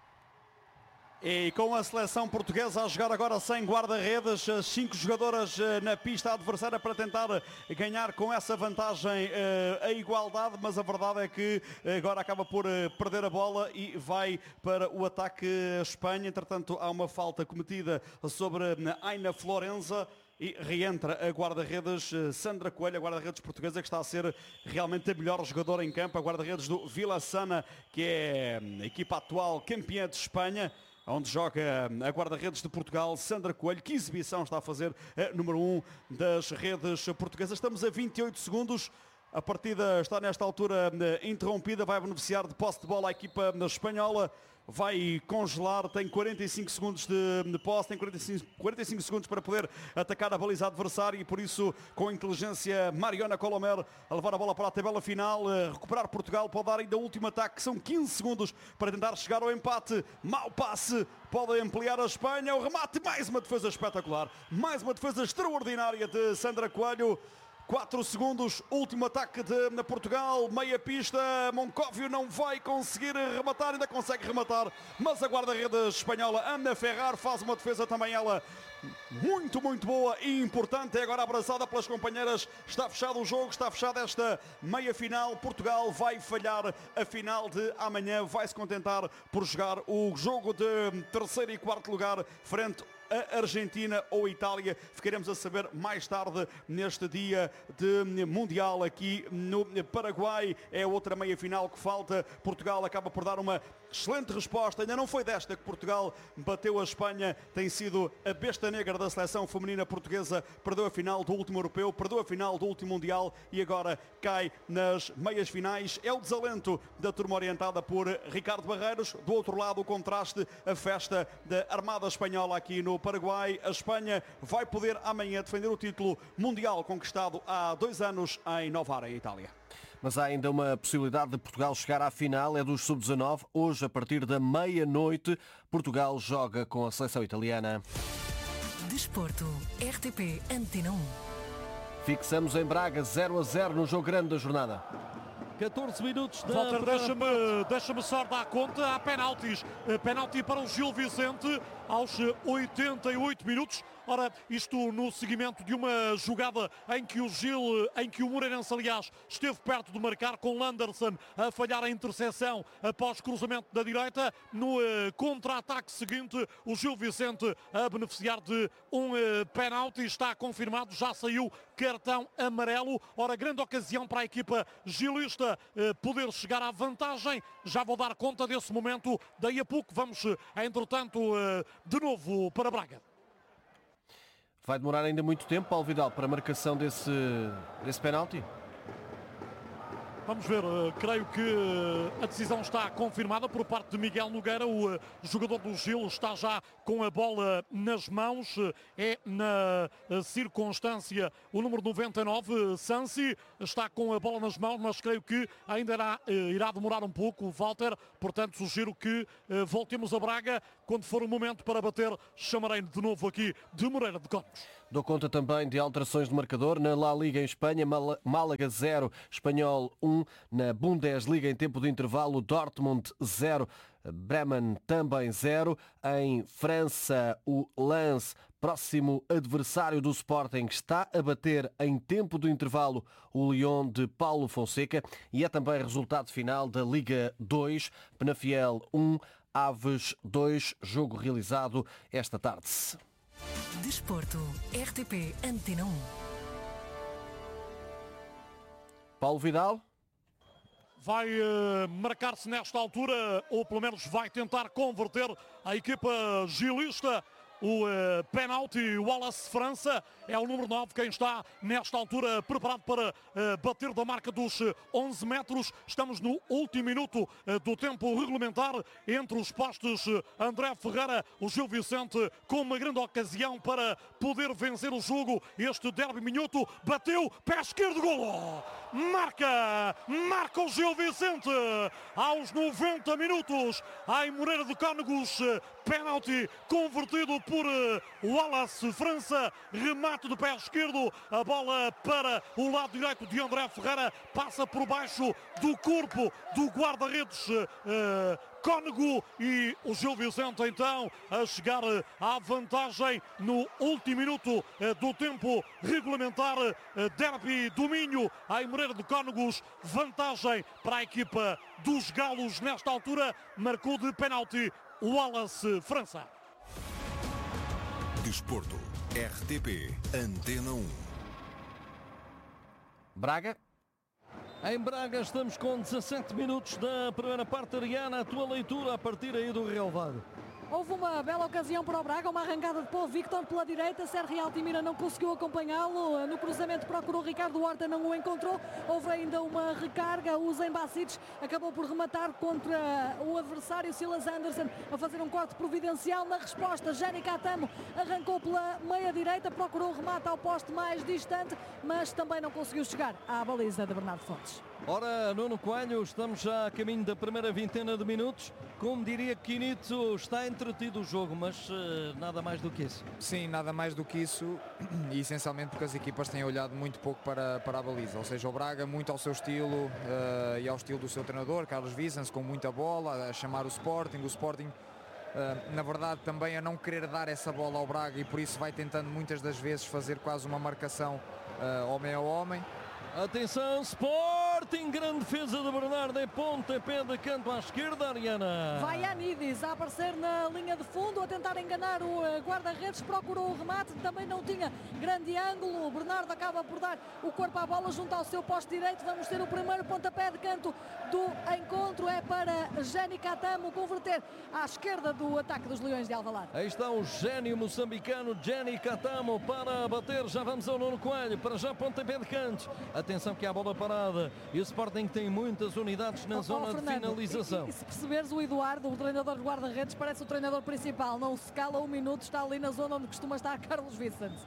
E com a seleção portuguesa a jogar agora sem guarda-redes, cinco jogadoras na pista adversária para tentar ganhar com essa vantagem a igualdade, mas a verdade é que agora acaba por perder a bola e vai para o ataque a Espanha. Entretanto, há uma falta cometida sobre Aina Florenza. E reentra a guarda-redes Sandra Coelho, a guarda-redes portuguesa, que está a ser realmente a melhor jogadora em campo, a guarda-redes do Vila Sana, que é a equipa atual campeã de Espanha, onde joga a guarda-redes de Portugal, Sandra Coelho. Que exibição está a fazer a número um das redes portuguesas. Estamos a vinte e oito segundos. A partida está nesta altura interrompida, vai beneficiar de posse de bola a equipa espanhola. Vai congelar, tem quarenta e cinco segundos de posse, tem quarenta e cinco, quarenta e cinco segundos para poder atacar a baliza adversária e por isso, com inteligência, Mariona Colomer a levar a bola para a tabela final, recuperar Portugal, pode dar ainda o último ataque, são quinze segundos para tentar chegar ao empate. Mau passe, pode ampliar a Espanha, o remate, mais uma defesa espetacular, mais uma defesa extraordinária de Sandra Coelho. quatro segundos, último ataque de na Portugal, meia pista, Moncóvio não vai conseguir rematar, ainda consegue rematar, mas a guarda-redes espanhola Ana Ferrar faz uma defesa também ela muito, muito boa e importante, é agora abraçada pelas companheiras. Está fechado o jogo, está fechada esta meia final. Portugal vai falhar a final de amanhã, vai se contentar por jogar o jogo de terceiro e quarto lugar frente a Argentina ou Itália. Ficaremos a saber mais tarde neste dia de Mundial aqui no Paraguai. É outra meia final que falta. Portugal acaba por dar uma Excelente resposta, ainda não foi desta que Portugal bateu a Espanha, tem sido a besta negra da seleção feminina portuguesa, perdeu a final do último europeu, perdeu a final do último mundial e agora cai nas meias finais. É o desalento da turma orientada por Ricardo Barreiros. Do outro lado, o contraste, a festa da Armada Espanhola aqui no Paraguai. A Espanha vai poder amanhã defender o título mundial conquistado há dois anos em Novara, em Itália. Mas há ainda uma possibilidade de Portugal chegar à final, é dos sub dezanove. Hoje, a partir da meia-noite, Portugal joga com a seleção italiana. Desporto, R T P Antena um. Fixamos em Braga zero a zero no jogo grande da jornada. catorze minutos da Walter, primeira deixa-me parte. deixa só dar conta. Há penaltis. Penalti para o Gil Vicente aos oitenta e oito minutos. Ora, isto no seguimento de uma jogada em que o Gil, em que o Moreirense, aliás, esteve perto de marcar, com Landerson a falhar a interseção após cruzamento da direita. No uh, contra-ataque seguinte, o Gil Vicente a beneficiar de um uh, penalti. Está confirmado, já saiu cartão amarelo. Ora, grande ocasião para a equipa gilista uh, poder chegar à vantagem. Já vou dar conta desse momento. Daí a pouco vamos, uh, entretanto, uh, de novo para Braga. Vai demorar ainda muito tempo, Paulo Vidal, para a marcação desse, desse penalti? Vamos ver, uh, creio que uh, a decisão está confirmada por parte de Miguel Nogueira. O uh, jogador do Gil está já com a bola nas mãos. Uh, é na uh, circunstância o número noventa e nove, uh, Sansi, está com a bola nas mãos, mas creio que ainda irá, uh, irá demorar um pouco, Walter. Portanto, sugiro que uh, voltemos a Braga quando for o momento para bater. Chamarei de novo aqui de Moreira de Cónegos. Dou conta também de alterações de marcador. Na La Liga em Espanha, Málaga zero, Espanhol um. Na Bundesliga em tempo de intervalo, Dortmund zero, Bremen também zero. Em França, o Lens, próximo adversário do Sporting, está a bater em tempo de intervalo o Lyon de Paulo Fonseca. E é também resultado final da Liga dois, Penafiel um, Aves dois, jogo realizado esta tarde. Desporto, R T P Antena um. Paulo Vidal. Vai uh, marcar-se nesta altura, ou pelo menos vai tentar converter a equipa gilista. O uh, penalti, Wallace França, é o número nove quem está nesta altura preparado para uh, bater da marca dos uh, onze metros. Estamos no último minuto uh, do tempo regulamentar. Entre os postes, uh, André Ferreira, o Gil Vicente com uma grande ocasião para poder vencer o jogo. Este derby minhoto, bateu, pé esquerdo, golo! Marca! Marca o Gil Vicente! Aos noventa minutos, em Moreira de Cónegos, uh, penalti convertido por Wallace França, remate de pé esquerdo, a bola para o lado direito de André Ferreira, passa por baixo do corpo do guarda-redes uh, Cónego, e o Gil Vicente então a chegar à vantagem no último minuto uh, do tempo regulamentar. uh, derby do Minho em Moreira de Cónegos, vantagem para a equipa dos galos. Nesta altura marcou de penalti Wallace França. Desporto, R T P Antena um. Braga. Em Braga estamos com dezassete minutos da primeira parte. Ariana, a tua leitura a partir aí do relevado. Houve uma bela ocasião para o Braga, uma arrancada de Paulo Victor pela direita. Sérgio Altimira não conseguiu acompanhá-lo. No cruzamento procurou Ricardo Horta, não o encontrou. Houve ainda uma recarga. O Zen Basic acabou por rematar contra o adversário Silas Anderson, a fazer um corte providencial. Na resposta, Jani Catamo arrancou pela meia direita, procurou o remate ao poste mais distante, mas também não conseguiu chegar à baliza de Bernardo Fontes. Ora, Nuno Coelho, estamos já a caminho da primeira vintena de minutos. Como diria Quinito, está entretido o jogo, mas uh, nada mais do que isso. Sim, nada mais do que isso, e essencialmente porque as equipas têm olhado muito pouco para, para a baliza. Ou seja, o Braga muito ao seu estilo uh, e ao estilo do seu treinador, Carlos Vicens, com muita bola, a chamar o Sporting, o Sporting uh, na verdade também a não querer dar essa bola ao Braga, e por isso vai tentando muitas das vezes fazer quase uma marcação uh, homem a homem. Atenção, Sporting, grande defesa de Bernardo, em pontapé de canto à esquerda, Ariana. Vai Anidis a aparecer na linha de fundo, a tentar enganar o guarda-redes, procurou o remate, também não tinha grande ângulo, o Bernardo acaba por dar o corpo à bola junto ao seu posto direito. Vamos ter o primeiro pontapé de canto do encontro, é para Jenny Catamo converter à esquerda do ataque dos Leões de Alvalade. Aí está o gênio moçambicano Jenny Catamo para bater. Já vamos ao Nuno Coelho, para já pontapé de canto. Atenção que há a bola parada e o Sporting tem muitas unidades na oh, zona oh, de Fernando, finalização. E, e se perceberes, o Eduardo, o treinador de guarda-redes, parece o treinador principal, não se cala um minuto, está ali na zona onde costuma estar Carlos Vicente.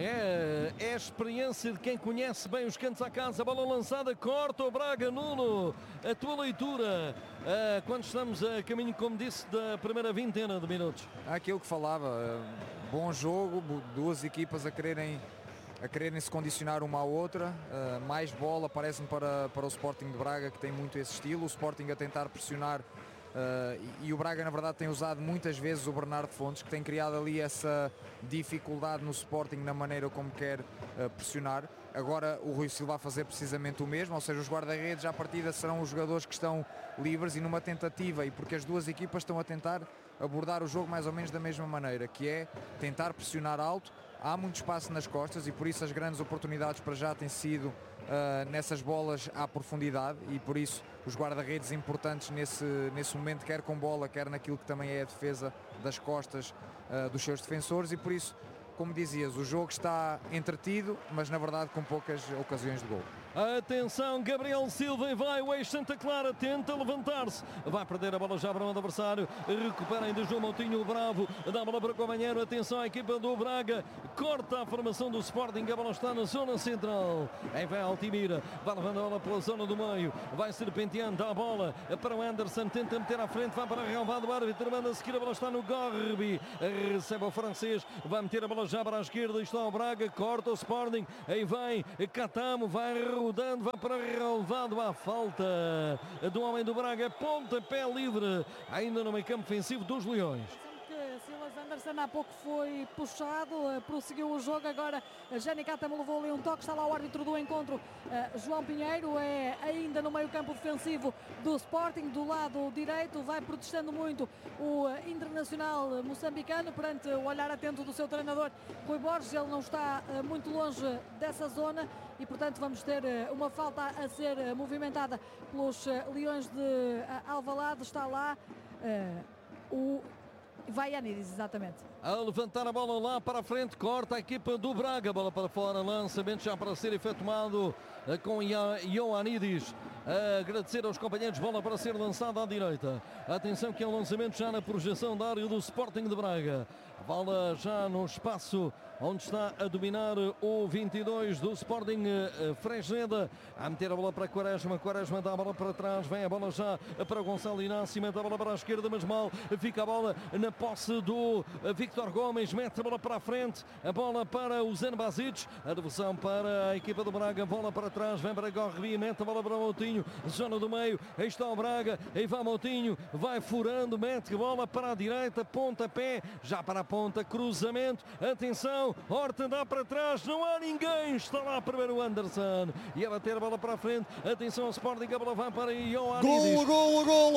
É, é a experiência de quem conhece bem os cantos à casa. Bola lançada, corta o Braga. Nuno, a tua leitura uh, quando estamos a caminho, como disse, da primeira vintena de minutos. Aquilo que falava, uh, bom jogo, duas equipas a quererem a quererem se condicionar uma à outra, uh, mais bola parece-me para, para o Sporting de Braga, que tem muito esse estilo, o Sporting a tentar pressionar. Uh, e, e o Braga na verdade tem usado muitas vezes o Bernardo Fontes, que tem criado ali essa dificuldade no Sporting na maneira como quer uh, pressionar. Agora o Rui Silva a fazer precisamente o mesmo, ou seja, os guarda-redes à partida serão os jogadores que estão livres, e numa tentativa, e porque as duas equipas estão a tentar abordar o jogo mais ou menos da mesma maneira, que é tentar pressionar alto. Há muito espaço nas costas e por isso as grandes oportunidades para já têm sido uh, nessas bolas à profundidade, e por isso os guarda-redes importantes nesse, nesse momento, quer com bola, quer naquilo que também é a defesa das costas uh, dos seus defensores, e por isso, como dizias, o jogo está entretido, mas na verdade com poucas ocasiões de gol. Atenção, Gabriel Silva, e vai o ex-Santa Clara, tenta levantar-se, vai perder a bola já para o adversário, recupera ainda João Moutinho, Bravo, dá a bola para o companheiro, atenção à equipa do Braga, corta a formação do Sporting, a bola está na zona central, aí vai Altimira, vai levando a bola pela zona do meio, vai serpenteando a bola para o Anderson, tenta meter à frente, vai para a relvada, o árbitro manda a seguir, a bola está no Gorbi, recebe o francês, vai meter a bola já para a esquerda, está o Braga, corta o Sporting, aí vai Catamo, vai rodando, vai para relevado, à falta do homem do Braga, pontapé livre, ainda no meio campo ofensivo dos Leões. Silas Anderson há pouco foi puxado, uh, prosseguiu o jogo, agora uh, Jenny Catamo levou ali um toque, está lá o árbitro do encontro, uh, João Pinheiro, é ainda no meio campo defensivo do Sporting, do lado direito, vai protestando muito o uh, internacional moçambicano perante o olhar atento do seu treinador Rui Borges, ele não está uh, muito longe dessa zona e portanto vamos ter uh, uma falta a ser uh, movimentada pelos uh, Leões de uh, Alvalade, está lá uh, o Vai Anidis, exatamente. A levantar a bola lá para a frente, corta a equipa do Braga, bola para fora, lançamento já para ser efetuado com Ioannidis. A agradecer aos companheiros, bola para ser lançada à direita. Atenção que é um lançamento já na projeção da área do Sporting de Braga. Bola já no espaço onde está a dominar o vinte e dois do Sporting, Fresneda, a meter a bola para Quaresma, Quaresma dá a bola para trás, vem a bola já para Gonçalo Inácio, mete a bola para a esquerda, mas mal, fica a bola na posse do Victor Gomes, mete a bola para a frente, a bola para o Zen Basic, a devolução para a equipa do Braga, bola para trás, vem para Gorrebi, mete a bola para o Moutinho, zona do meio, aí está o Braga, aí vai Moutinho, vai furando, mete a bola para a direita, pontapé, já para a ponta, cruzamento, atenção, Horta dá para trás, não há ninguém, está lá primeiro o Anderson, e a bater a bola para a frente, atenção ao Sporting, a bola vai para Ioannidis. Golo, golo,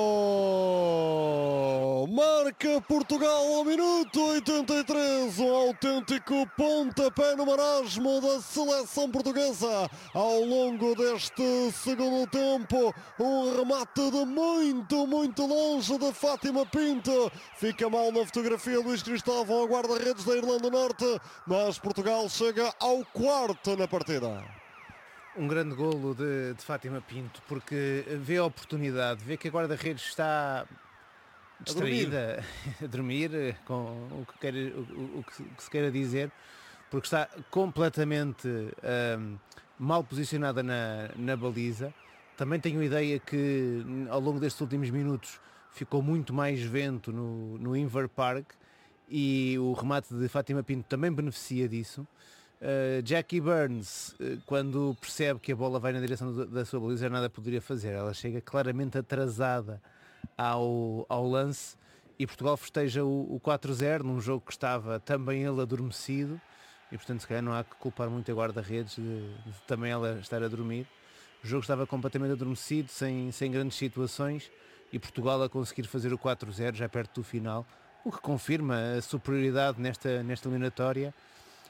golo! Marca Portugal ao minuto oitenta e três, um autêntico pontapé no marasmo da seleção portuguesa ao longo deste segundo tempo, um remate de muito, muito longe de Fátima Pinto, fica mal na fotografia Luís Cristóvão, a guarda-redes da Irlanda do Norte, mas Portugal chega ao quarto na partida. Um grande golo de, de Fátima Pinto, porque vê a oportunidade, vê que a guarda-redes está distraída, a dormir, a dormir com o que, quer, o, o que se queira dizer, porque está completamente um, mal posicionada na, na baliza. Também tenho a ideia que ao longo destes últimos minutos ficou muito mais vento no, no Inver Park, e o remate de Fátima Pinto também beneficia disso. Uh, Jackie Burns, uh, quando percebe que a bola vai na direção do, da sua baliza, nada poderia fazer, ela chega claramente atrasada ao, ao lance, e Portugal festeja o, o quatro a zero num jogo que estava também ele adormecido, e portanto se calhar não há que culpar muito a guarda-redes de, de também ela estar a dormir. O jogo estava completamente adormecido, sem, sem grandes situações, e Portugal a conseguir fazer o quatro a zero já perto do final, o que confirma a superioridade nesta, nesta eliminatória,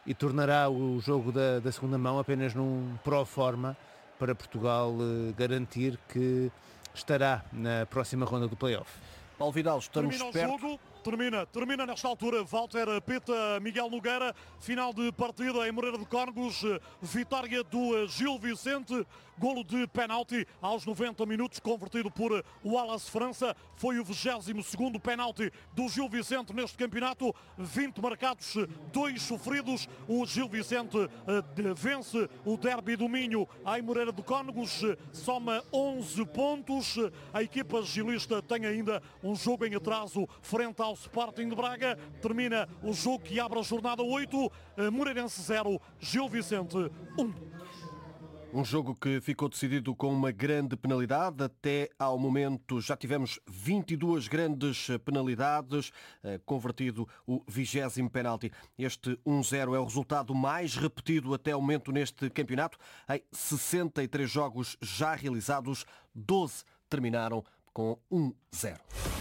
e tornará o jogo da, da segunda mão apenas num pro forma para Portugal eh, garantir que estará na próxima ronda do play-off. Paulo Vidal, estamos Termina perto. o jogo, termina, termina nesta altura, Walter Pita, Miguel Nogueira, final de partida em Moreira de Cónegos, vitória do Gil Vicente, golo de penalti aos noventa minutos, convertido por Wallace França, foi o vigésimo segundo penalti do Gil Vicente neste campeonato, vinte marcados, dois sofridos, o Gil Vicente eh, vence o derby do Minho em Moreira de Cónegos, soma onze pontos, a equipa gilista tem ainda um jogo em atraso frente ao Sporting de Braga, termina o jogo que abre a jornada oito, Moreirense zero, Gil Vicente um. Um jogo que ficou decidido com uma grande penalidade. Até ao momento já tivemos vinte e duas grandes penalidades, convertido o vigésimo penalti. Este um zero é o resultado mais repetido até ao momento neste campeonato. Em sessenta e três jogos já realizados, doze terminaram com um zero.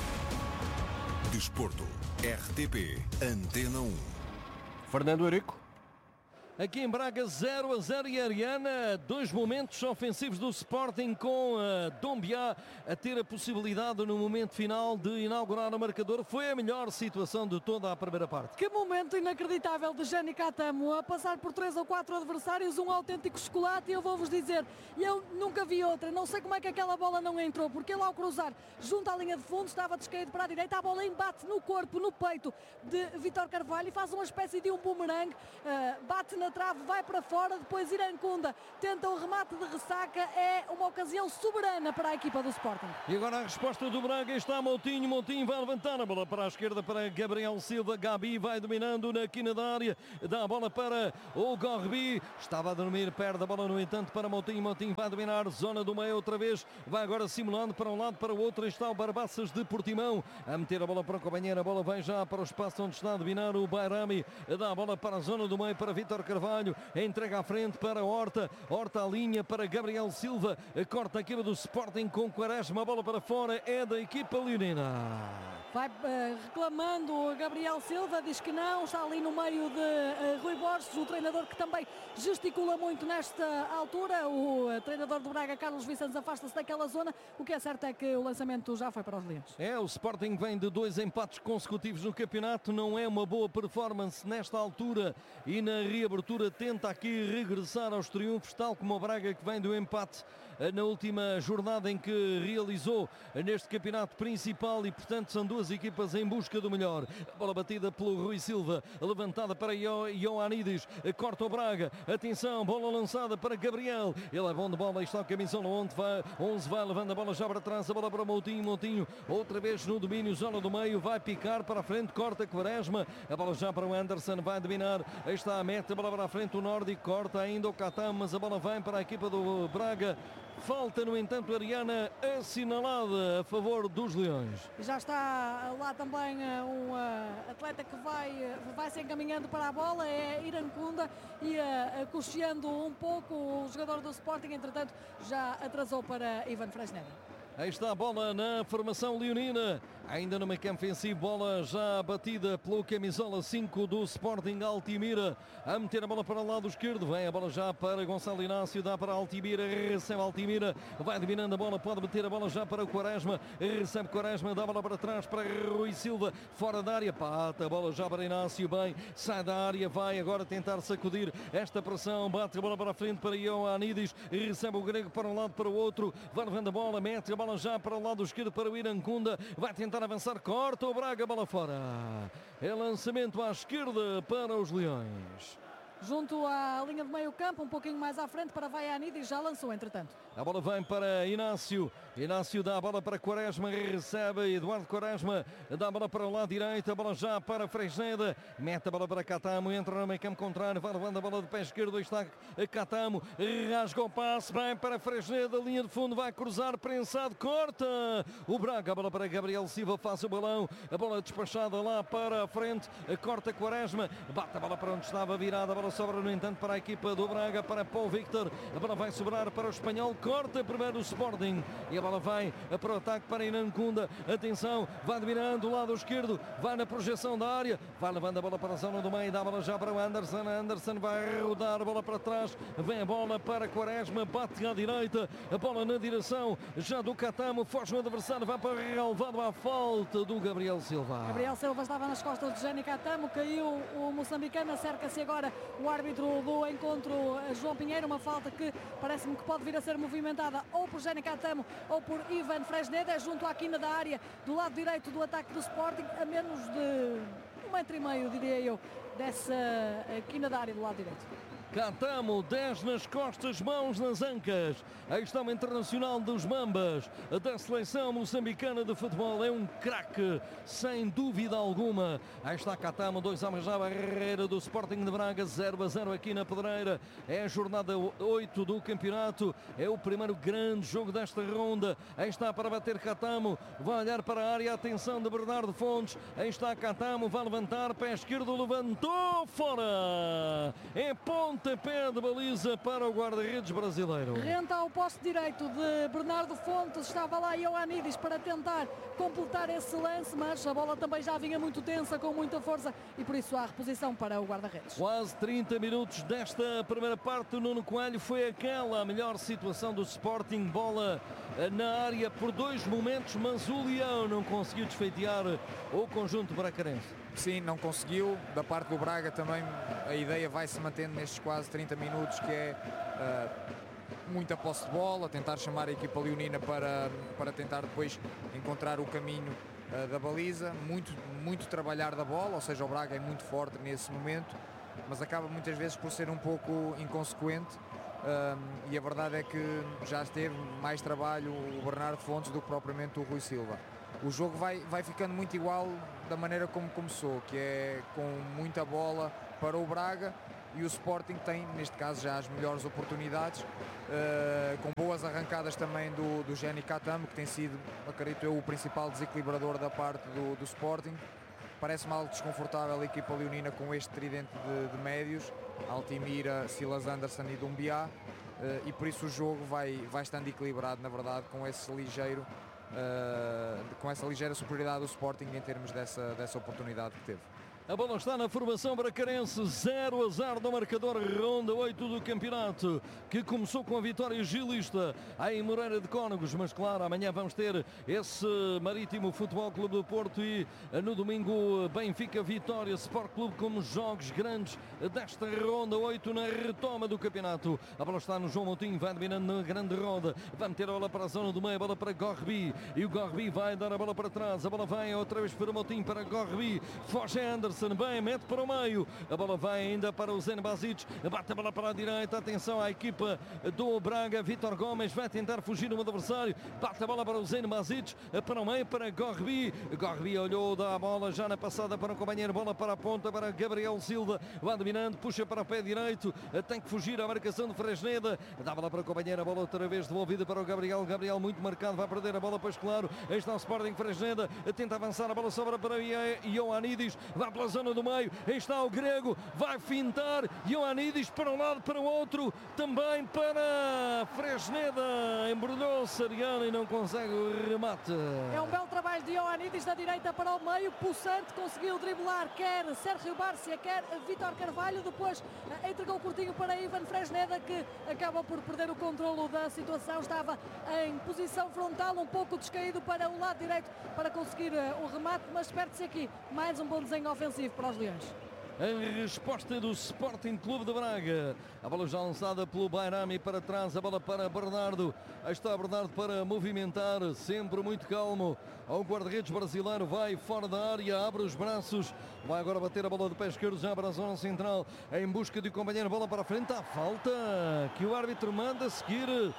Desporto, R T P, Antena um. Fernando Eurico. Aqui em Braga, zero a zero e Ariana, dois momentos ofensivos do Sporting com uh, Dombiá a ter a possibilidade no momento final de inaugurar o marcador. Foi a melhor situação de toda a primeira parte. Que momento inacreditável de Jani Catamo a passar por três ou quatro adversários, um autêntico chocolate, e eu vou-vos dizer, eu nunca vi outra, não sei como é que aquela bola não entrou, porque ele ao cruzar junto à linha de fundo estava descaído para a direita, a bola embate no corpo, no peito de Vítor Carvalho e faz uma espécie de um bumerangue, uh, bate na trave, vai para fora, depois Irancunda tenta o remate de ressaca, é uma ocasião soberana para a equipa do Sporting. E agora a resposta do Braga está Moutinho, Moutinho vai levantar a bola para a esquerda para Gabriel Silva, Gabi vai dominando na quina da área, dá a bola para o Gorbi, estava a dormir, perde a bola no entanto para Moutinho, Moutinho vai dominar, zona do meio outra vez, vai agora simulando para um lado, para o outro, está o Barbaças de Portimão, a meter a bola para o companheiro, a bola vai já para o espaço onde está a dominar o Bairami, dá a bola para a zona do meio para Vítor Carvalho, entrega à frente para Horta, Horta à linha para Gabriel Silva, corta a equipa do Sporting com Quaresma, a bola para fora é da equipa leonina. Vai uh, reclamando Gabriel Silva, diz que não, está ali no meio de uh, Rui Borges, o treinador que também gesticula muito nesta altura, o uh, treinador do Braga, Carlos Vicentes, afasta-se daquela zona, o que é certo é que o lançamento já foi para os Leões. É, o Sporting vem de dois empates consecutivos no campeonato, não é uma boa performance nesta altura e na reabertura tenta aqui regressar aos triunfos, tal como o Braga que vem do empate na última jornada em que realizou neste campeonato principal e portanto são duas equipas em busca do melhor. A bola batida pelo Rui Silva, levantada para Ioannidis, corta o Braga, atenção, bola lançada para Gabriel, ele é bom de bola, está o camisola onde vai, onze vai levando a bola já para trás, a bola para Moutinho, Moutinho outra vez no domínio, zona do meio, vai picar para a frente, corta Quaresma, a bola já para o Anderson, vai dominar, aí está a meta, a bola para a frente, o Nordi corta ainda o Catam, mas a bola vem para a equipa do Braga. Falta, no entanto, Ariana assinalada a favor dos Leões. Já está lá também um uh, atleta que vai, uh, vai se encaminhando para a bola, é Irancunda, e uh, cocheando um pouco o jogador do Sporting, entretanto já atrasou para Ivan Fresneda. Aí está a bola na formação leonina, ainda no meio campo ofensivo, bola já batida pelo camisola cinco do Sporting, Altimira, a meter a bola para o lado esquerdo, vem a bola já para Gonçalo Inácio, dá para Altimira, recebe Altimira, vai dominando a bola, pode meter a bola já para o Quaresma, recebe Quaresma, dá a bola para trás para Rui Silva, fora da área, pata a bola já para Inácio, bem, sai da área, vai agora tentar sacudir esta pressão, bate a bola para a frente para Ioannidis, recebe o grego para um lado, para o outro, vai levando a bola, mete a bola já para o lado esquerdo para o Irancunda, vai tentar avançar, corta o Braga, bola fora, é lançamento à esquerda para os Leões. Junto à linha de meio campo, um pouquinho mais à frente para Ioannidis, já lançou entretanto. A bola vem para Inácio, Inácio dá a bola para Quaresma, recebe Eduardo Quaresma, dá a bola para o lado direito, a bola já para Fresneda, mete a bola para Catamo, entra no meio campo contrário, vai levando a bola de pé esquerdo, está Catamo, rasga o passe, bem para Fresneda, linha de fundo, vai cruzar, prensado, corta o Braga, a bola para Gabriel Silva, faz o balão, a bola despachada lá para a frente, corta Quaresma, bate a bola para onde estava virada, a bola bola sobra, no entanto, para a equipa do Braga, para Paulo Victor. A bola vai sobrar para o Espanhol, corta primeiro o Sporting. E a bola vai para o ataque para Inancunda. Atenção, vai dominando o lado esquerdo, vai na projeção da área, vai levando a bola para a zona do meio, dá a bola já para o Anderson. Anderson vai rodar a bola para trás, vem a bola para Quaresma, bate à direita, a bola na direção já do Catamo, foge o adversário, vai para o relevado à falta do Gabriel Silva. Gabriel Silva estava nas costas de Jani Catamo, caiu o moçambicano, acerca-se agora o árbitro do encontro, João Pinheiro, uma falta que parece-me que pode vir a ser movimentada ou por Jani Catamo ou por Ivan Fresneda, é junto à quina da área do lado direito do ataque do Sporting, a menos de um metro e meio, diria eu, dessa quina da área do lado direito. Catamo, dez nas costas, mãos nas ancas. Aí está o internacional dos Mambas, da seleção moçambicana de futebol. É um craque, sem dúvida alguma. Aí está Catamo, dois homens já à barreira do Sporting de Braga, zero a zero aqui na Pedreira. É a jornada oito do campeonato. É o primeiro grande jogo desta ronda. Aí está para bater Catamo. Vai olhar para a área, atenção de Bernardo Fontes. Aí está Catamo, vai levantar, pé esquerdo, levantou, fora. É ponto. Pé de baliza para o guarda-redes brasileiro. Renta ao poste direito de Bernardo Fontes, estava lá Ioannidis para tentar completar esse lance, mas a bola também já vinha muito tensa, com muita força, e por isso há reposição para o guarda-redes. Quase trinta minutos desta primeira parte. O Nuno Coelho foi aquela a melhor situação do Sporting, bola na área por dois momentos, mas o Leão não conseguiu desfeitear o conjunto bracarense. Sim, não conseguiu. Da parte do Braga também a ideia vai se mantendo nestes quase trinta minutos, que é uh, muita posse de bola, tentar chamar a equipa leonina para, para tentar depois encontrar o caminho uh, da baliza, muito, muito trabalhar da bola, ou seja, o Braga é muito forte nesse momento, mas acaba muitas vezes por ser um pouco inconsequente. Uh, e a verdade é que já teve mais trabalho o Bernardo Fontes do que propriamente o Rui Silva. O jogo vai, vai ficando muito igual da maneira como começou, que é com muita bola para o Braga, e o Sporting tem, neste caso, já as melhores oportunidades, uh, com boas arrancadas também do, do Jani Catamo, que tem sido, acredito eu, o principal desequilibrador da parte do, do Sporting. Parece-me algo desconfortável a equipa leonina com este tridente de, de médios, Altimira, Silas Anderson e Dumbiá, uh, e por isso o jogo vai, vai estando equilibrado, na verdade, com esse ligeiro Uh, com essa ligeira superioridade do Sporting em termos dessa, dessa oportunidade que teve. A bola está na formação bracarense, zero a zero do marcador, ronda oito do campeonato, que começou com a vitória gilista em Moreira de Cónegos, mas claro, amanhã vamos ter esse Marítimo Futebol Clube do Porto e no domingo Benfica Vitória Sport Clube como jogos grandes desta ronda oito na retoma do campeonato. A bola está no João Moutinho, vai dominando na grande roda, vai meter a bola para a zona do meio, a bola para Gorbi, e o Gorbi vai dar a bola para trás, a bola vai outra vez para o Moutinho, para Gorbi, foge Anderson, bem, mete para o meio, a bola vai ainda para o Zen Basic, bate a bola para a direita, atenção à equipa do Braga, Vítor Gomes vai tentar fugir no adversário, bate a bola para o Zen Basic, para o meio, para Gorbi, Gorbi olhou, dá a bola já na passada para o companheiro, bola para a ponta, para Gabriel Silva, vai dominando, puxa para o pé direito, tem que fugir à marcação de Fresneda, dá a bola para o companheiro, a bola outra vez devolvida para o Gabriel, Gabriel muito marcado, vai perder a bola, pois claro, aí está o Sporting, Fresneda, tenta avançar, a bola sobra para Ioannidis, vai pela zona do meio, aí está o grego, vai fintar, Ioannidis para um lado, para o outro, também para Fresneda, embrulhou-se Ariana e não consegue o remate. É um belo trabalho de Ioannidis da direita para o meio, Poçante conseguiu driblar quer Sérgio Bárcia, quer Vítor Carvalho, depois entregou curtinho para Ivan Fresneda, que acaba por perder o controlo da situação, estava em posição frontal, um pouco descaído para o lado direito para conseguir o remate, mas perde-se aqui mais um bom desenho ofensivo para os Leões. Em resposta do Sporting Clube de Braga, a bola já lançada pelo Bairami para trás, a bola para Bernardo, aí está Bernardo para movimentar, sempre muito calmo, ao guarda-redes brasileiro, vai fora da área, abre os braços, vai agora bater a bola de pé esquerdo já para a zona central, em busca de companheiro, bola para a frente, a falta que o árbitro manda seguir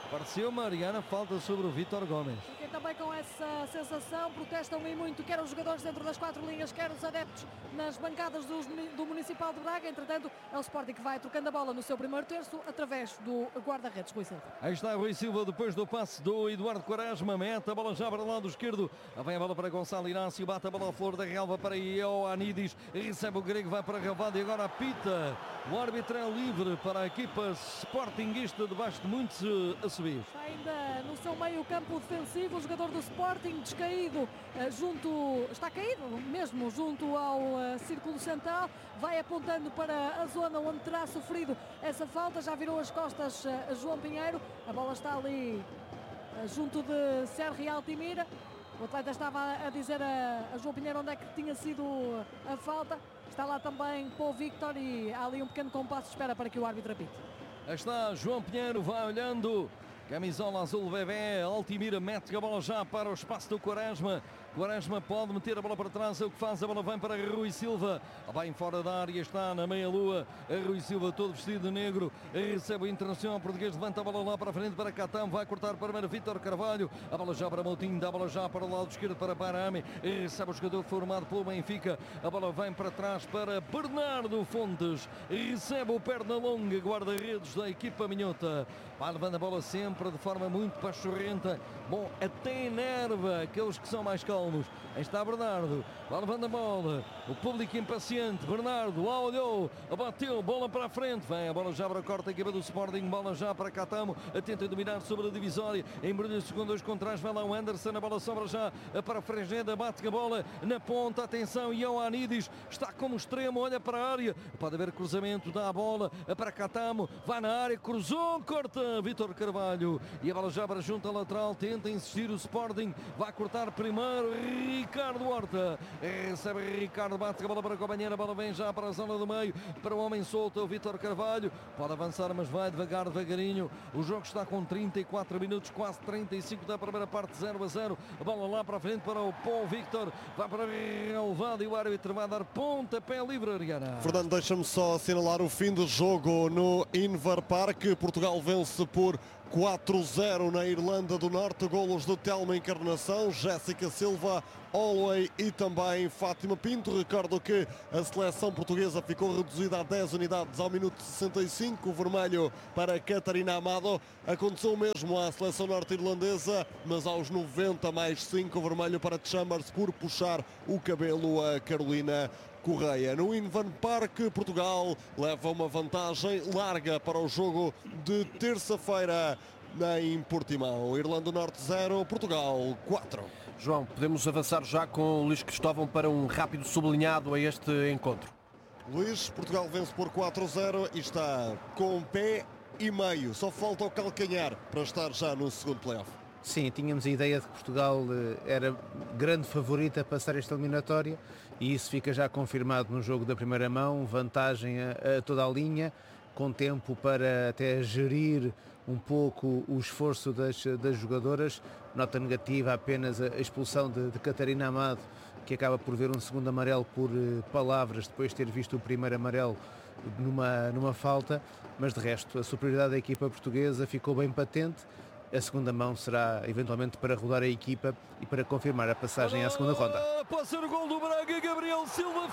Pareceu Mariana, falta sobre o Vítor Gomes. Fiquem também com essa sensação, protestam e muito, quer os jogadores dentro das quatro linhas, quer os adeptos nas bancadas dos, do Municipal de Braga. Entretanto, é o Sporting que vai trocando a bola no seu primeiro terço através do guarda-redes, Rui Silva. Aí está Rui Silva, depois do passe do Eduardo Quaresma, mete a bola já para o lado esquerdo. Vem a bola para Gonçalo Inácio, bate a bola à flor da relva para Ioannidis, recebe o grego, vai para Ravado e agora apita. O árbitro é livre para a equipa sportinguista debaixo de muitos assobios. Está ainda no seu meio campo defensivo o jogador do Sporting, descaído, junto, está caído mesmo junto ao uh, círculo central, vai apontando para a zona onde terá sofrido essa falta, já virou as costas a uh, João Pinheiro, a bola está ali uh, junto de Sérgio Altimira. O atleta estava a dizer a, a João Pinheiro onde é que tinha sido a falta. Está lá também Paul Victor e há ali um pequeno compasso de espera para que o árbitro apite. Aí está João Pinheiro, vai olhando. Camisola azul bebê, Altimira mete a bola já para o espaço do Quaresma. Quaresma pode meter a bola para trás, é o que faz, a bola vem para Rui Silva. Bem fora da área, está na meia-lua. Rui Silva todo vestido de negro, recebe o Internacional Português, levanta a bola lá para a frente para Catam, vai cortar para Vítor Carvalho. A bola já para Moutinho, dá a bola já para o lado esquerdo para Barame. Recebe o jogador formado pelo Benfica. A bola vem para trás para Bernardo Fontes. Recebe o perna longa, guarda-redes da equipa minhota. Vai levando a bola sempre de forma muito pachorrenta. Bom, até enerva aqueles que são mais calmos. Aí está Bernardo, vai levando a bola, o público impaciente, Bernardo lá olhou, abateu, bola para a frente, vem a bola já para a corta, a equipa do Sporting, bola já para Catamo, tenta dominar sobre a divisória, embrulha-se com dois contras, vai lá o Anderson, a bola sobra já para a Fresneda, bate a bola na ponta, atenção, Ioannidis está como extremo, olha para a área, pode haver cruzamento, dá a bola para Catamo, vai na área, cruzou, corta, Vítor Carvalho, e a bola já para junto à lateral, tenta insistir o Sporting, vai cortar primeiro, Ricardo Horta, recebe Ricardo, bate a bola para a companheira, a bola vem já para a zona do meio, para o homem solto, o Vítor Carvalho, pode avançar mas vai devagar, devagarinho, o jogo está com trinta e quatro minutos, quase trinta e cinco da primeira parte, zero a zero, a bola lá para a frente para o Paul Victor, vai para relevado e o árbitro vai dar pontapé livre, Ariana. Fernando, deixa-me só assinalar o fim do jogo no Inver Park, Portugal vence por quatro a zero na Irlanda do Norte, golos do Telma Encarnação, Jéssica Silva, Holloway e também Fátima Pinto. Recordo que a seleção portuguesa ficou reduzida a dez unidades ao minuto sessenta e cinco, vermelho para Catarina Amado. Aconteceu o mesmo à seleção norte-irlandesa, mas aos noventa mais cinco, vermelho para Chambers por puxar o cabelo a Carolina Correia. No Inver Park, Portugal leva uma vantagem larga para o jogo de terça-feira em Portimão. Irlanda do Norte zero, Portugal quatro. João, podemos avançar já com o Luís Cristóvão para um rápido sublinhado a este encontro. Luís, Portugal vence por quatro a zero e está com pé e meio. Só falta o calcanhar para estar já no segundo playoff. Sim, tínhamos a ideia de que Portugal era grande favorita a passar esta eliminatória e isso fica já confirmado no jogo da primeira mão, vantagem a, a toda a linha, com tempo para até gerir um pouco o esforço das, das jogadoras. Nota negativa apenas a expulsão de, de Catarina Amado, que acaba por ver um segundo amarelo por uh, palavras, depois de ter visto o primeiro amarelo numa, numa falta, mas de resto a superioridade da equipa portuguesa ficou bem patente. A segunda mão será eventualmente para rodar a equipa e para confirmar a passagem à segunda ronda. Pode ser o gol do Braga, Gabriel Silva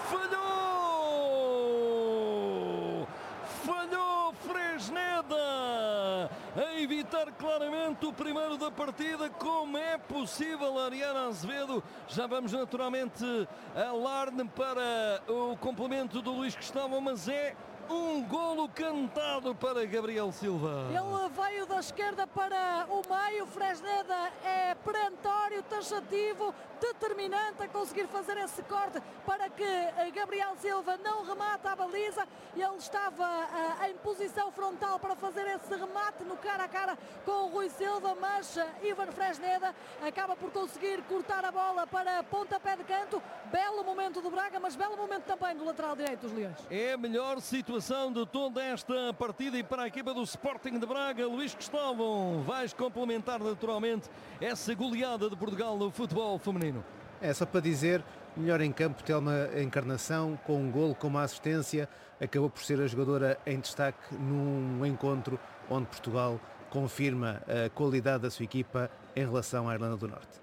falhou! Falhou Fresneda a evitar claramente o primeiro da partida. Como é possível, Ariana Azevedo? Já vamos naturalmente alarme para o complemento do Luís Cristóvão, mas é um golo cantado para Gabriel Silva. Ele veio da esquerda para o meio. Fresneda é perentório, taxativo, determinante a conseguir fazer esse corte para que Gabriel Silva não remate a baliza. Ele estava uh, em posição frontal para fazer esse remate no cara a cara com o Rui Silva, mas uh, Ivan Fresneda acaba por conseguir cortar a bola para pontapé de canto. Belo momento do Braga, mas belo momento também do lateral direito dos Leões. É a melhor situação de toda esta partida e para a equipa do Sporting de Braga. Luís Cristóvão, vais complementar naturalmente essa goleada de Portugal no futebol feminino. É só para dizer, melhor em campo, Telma Encarnação, com um golo, com uma assistência, acabou por ser a jogadora em destaque num encontro onde Portugal confirma a qualidade da sua equipa em relação à Irlanda do Norte.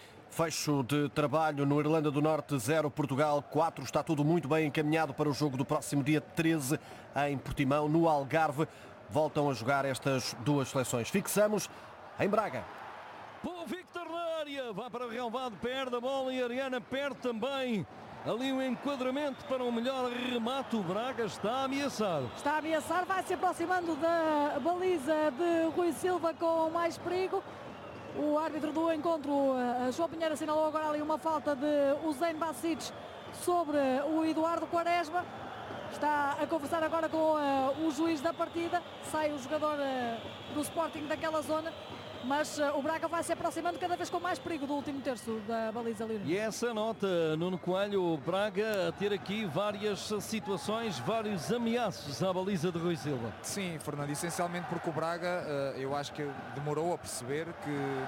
Fecho de trabalho no Irlanda do Norte, zero Portugal, quatro. Está tudo muito bem encaminhado para o jogo do próximo dia treze em Portimão, no Algarve. Voltam a jogar estas duas seleções. Fixamos em Braga. Paul Victor na área, vai para o relvado, perde a bola e a Ariana perde também. Ali um enquadramento para um melhor remate. O Braga está a ameaçar. Está a ameaçar, vai se aproximando da baliza de Rui Silva com mais perigo. O árbitro do encontro, João Pinheiro, assinalou agora ali uma falta de Usain Basic sobre o Eduardo Quaresma. Está a conversar agora com uh, o juiz da partida. Sai o jogador uh, do Sporting daquela zona. Mas uh, o Braga vai se aproximando cada vez com mais perigo do último terço da baliza ali. E essa nota, Nuno Coelho, o Braga a ter aqui várias situações, vários ameaços à baliza de Rui Silva. Sim, Fernando, essencialmente porque o Braga, uh, eu acho que demorou a perceber que...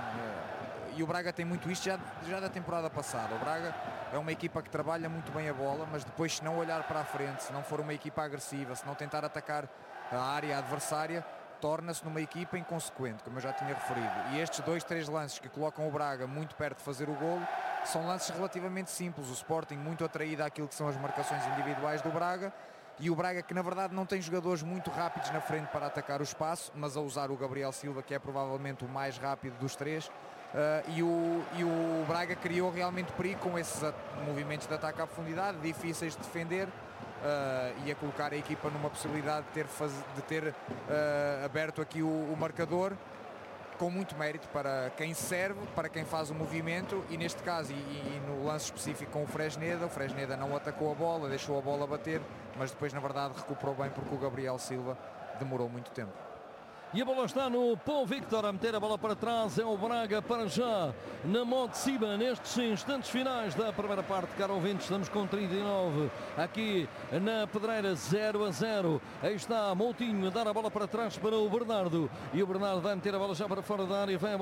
Uh, e o Braga tem muito isto já, já da temporada passada. O Braga é uma equipa que trabalha muito bem a bola, mas depois, se não olhar para a frente, se não for uma equipa agressiva, se não tentar atacar a área adversária, torna-se numa equipa inconsequente, como eu já tinha referido. E estes dois, três lances que colocam o Braga muito perto de fazer o golo são lances relativamente simples. O Sporting muito atraído àquilo que são as marcações individuais do Braga, e o Braga que na verdade não tem jogadores muito rápidos na frente para atacar o espaço, mas a usar o Gabriel Silva, que é provavelmente o mais rápido dos três. Uh, e, o, e o Braga criou realmente perigo com esses movimentos de ataque à profundidade, difíceis de defender, uh, e a colocar a equipa numa possibilidade de ter, faz, de ter uh, aberto aqui o, o marcador, com muito mérito para quem serve, para quem faz o movimento, e neste caso, e, e no lance específico com o Fresneda, o Fresneda não atacou a bola, deixou a bola bater, mas depois na verdade recuperou bem porque o Gabriel Silva demorou muito tempo. E a bola está no Paul Victor a meter a bola para trás. É o Braga para já na mão de cima nestes instantes finais da primeira parte. Caro ouvintes, estamos com trinta e nove aqui na Pedreira, zero a zero. Aí está Moutinho a dar a bola para trás para o Bernardo. E o Bernardo vai meter a bola já para fora da área. Vem a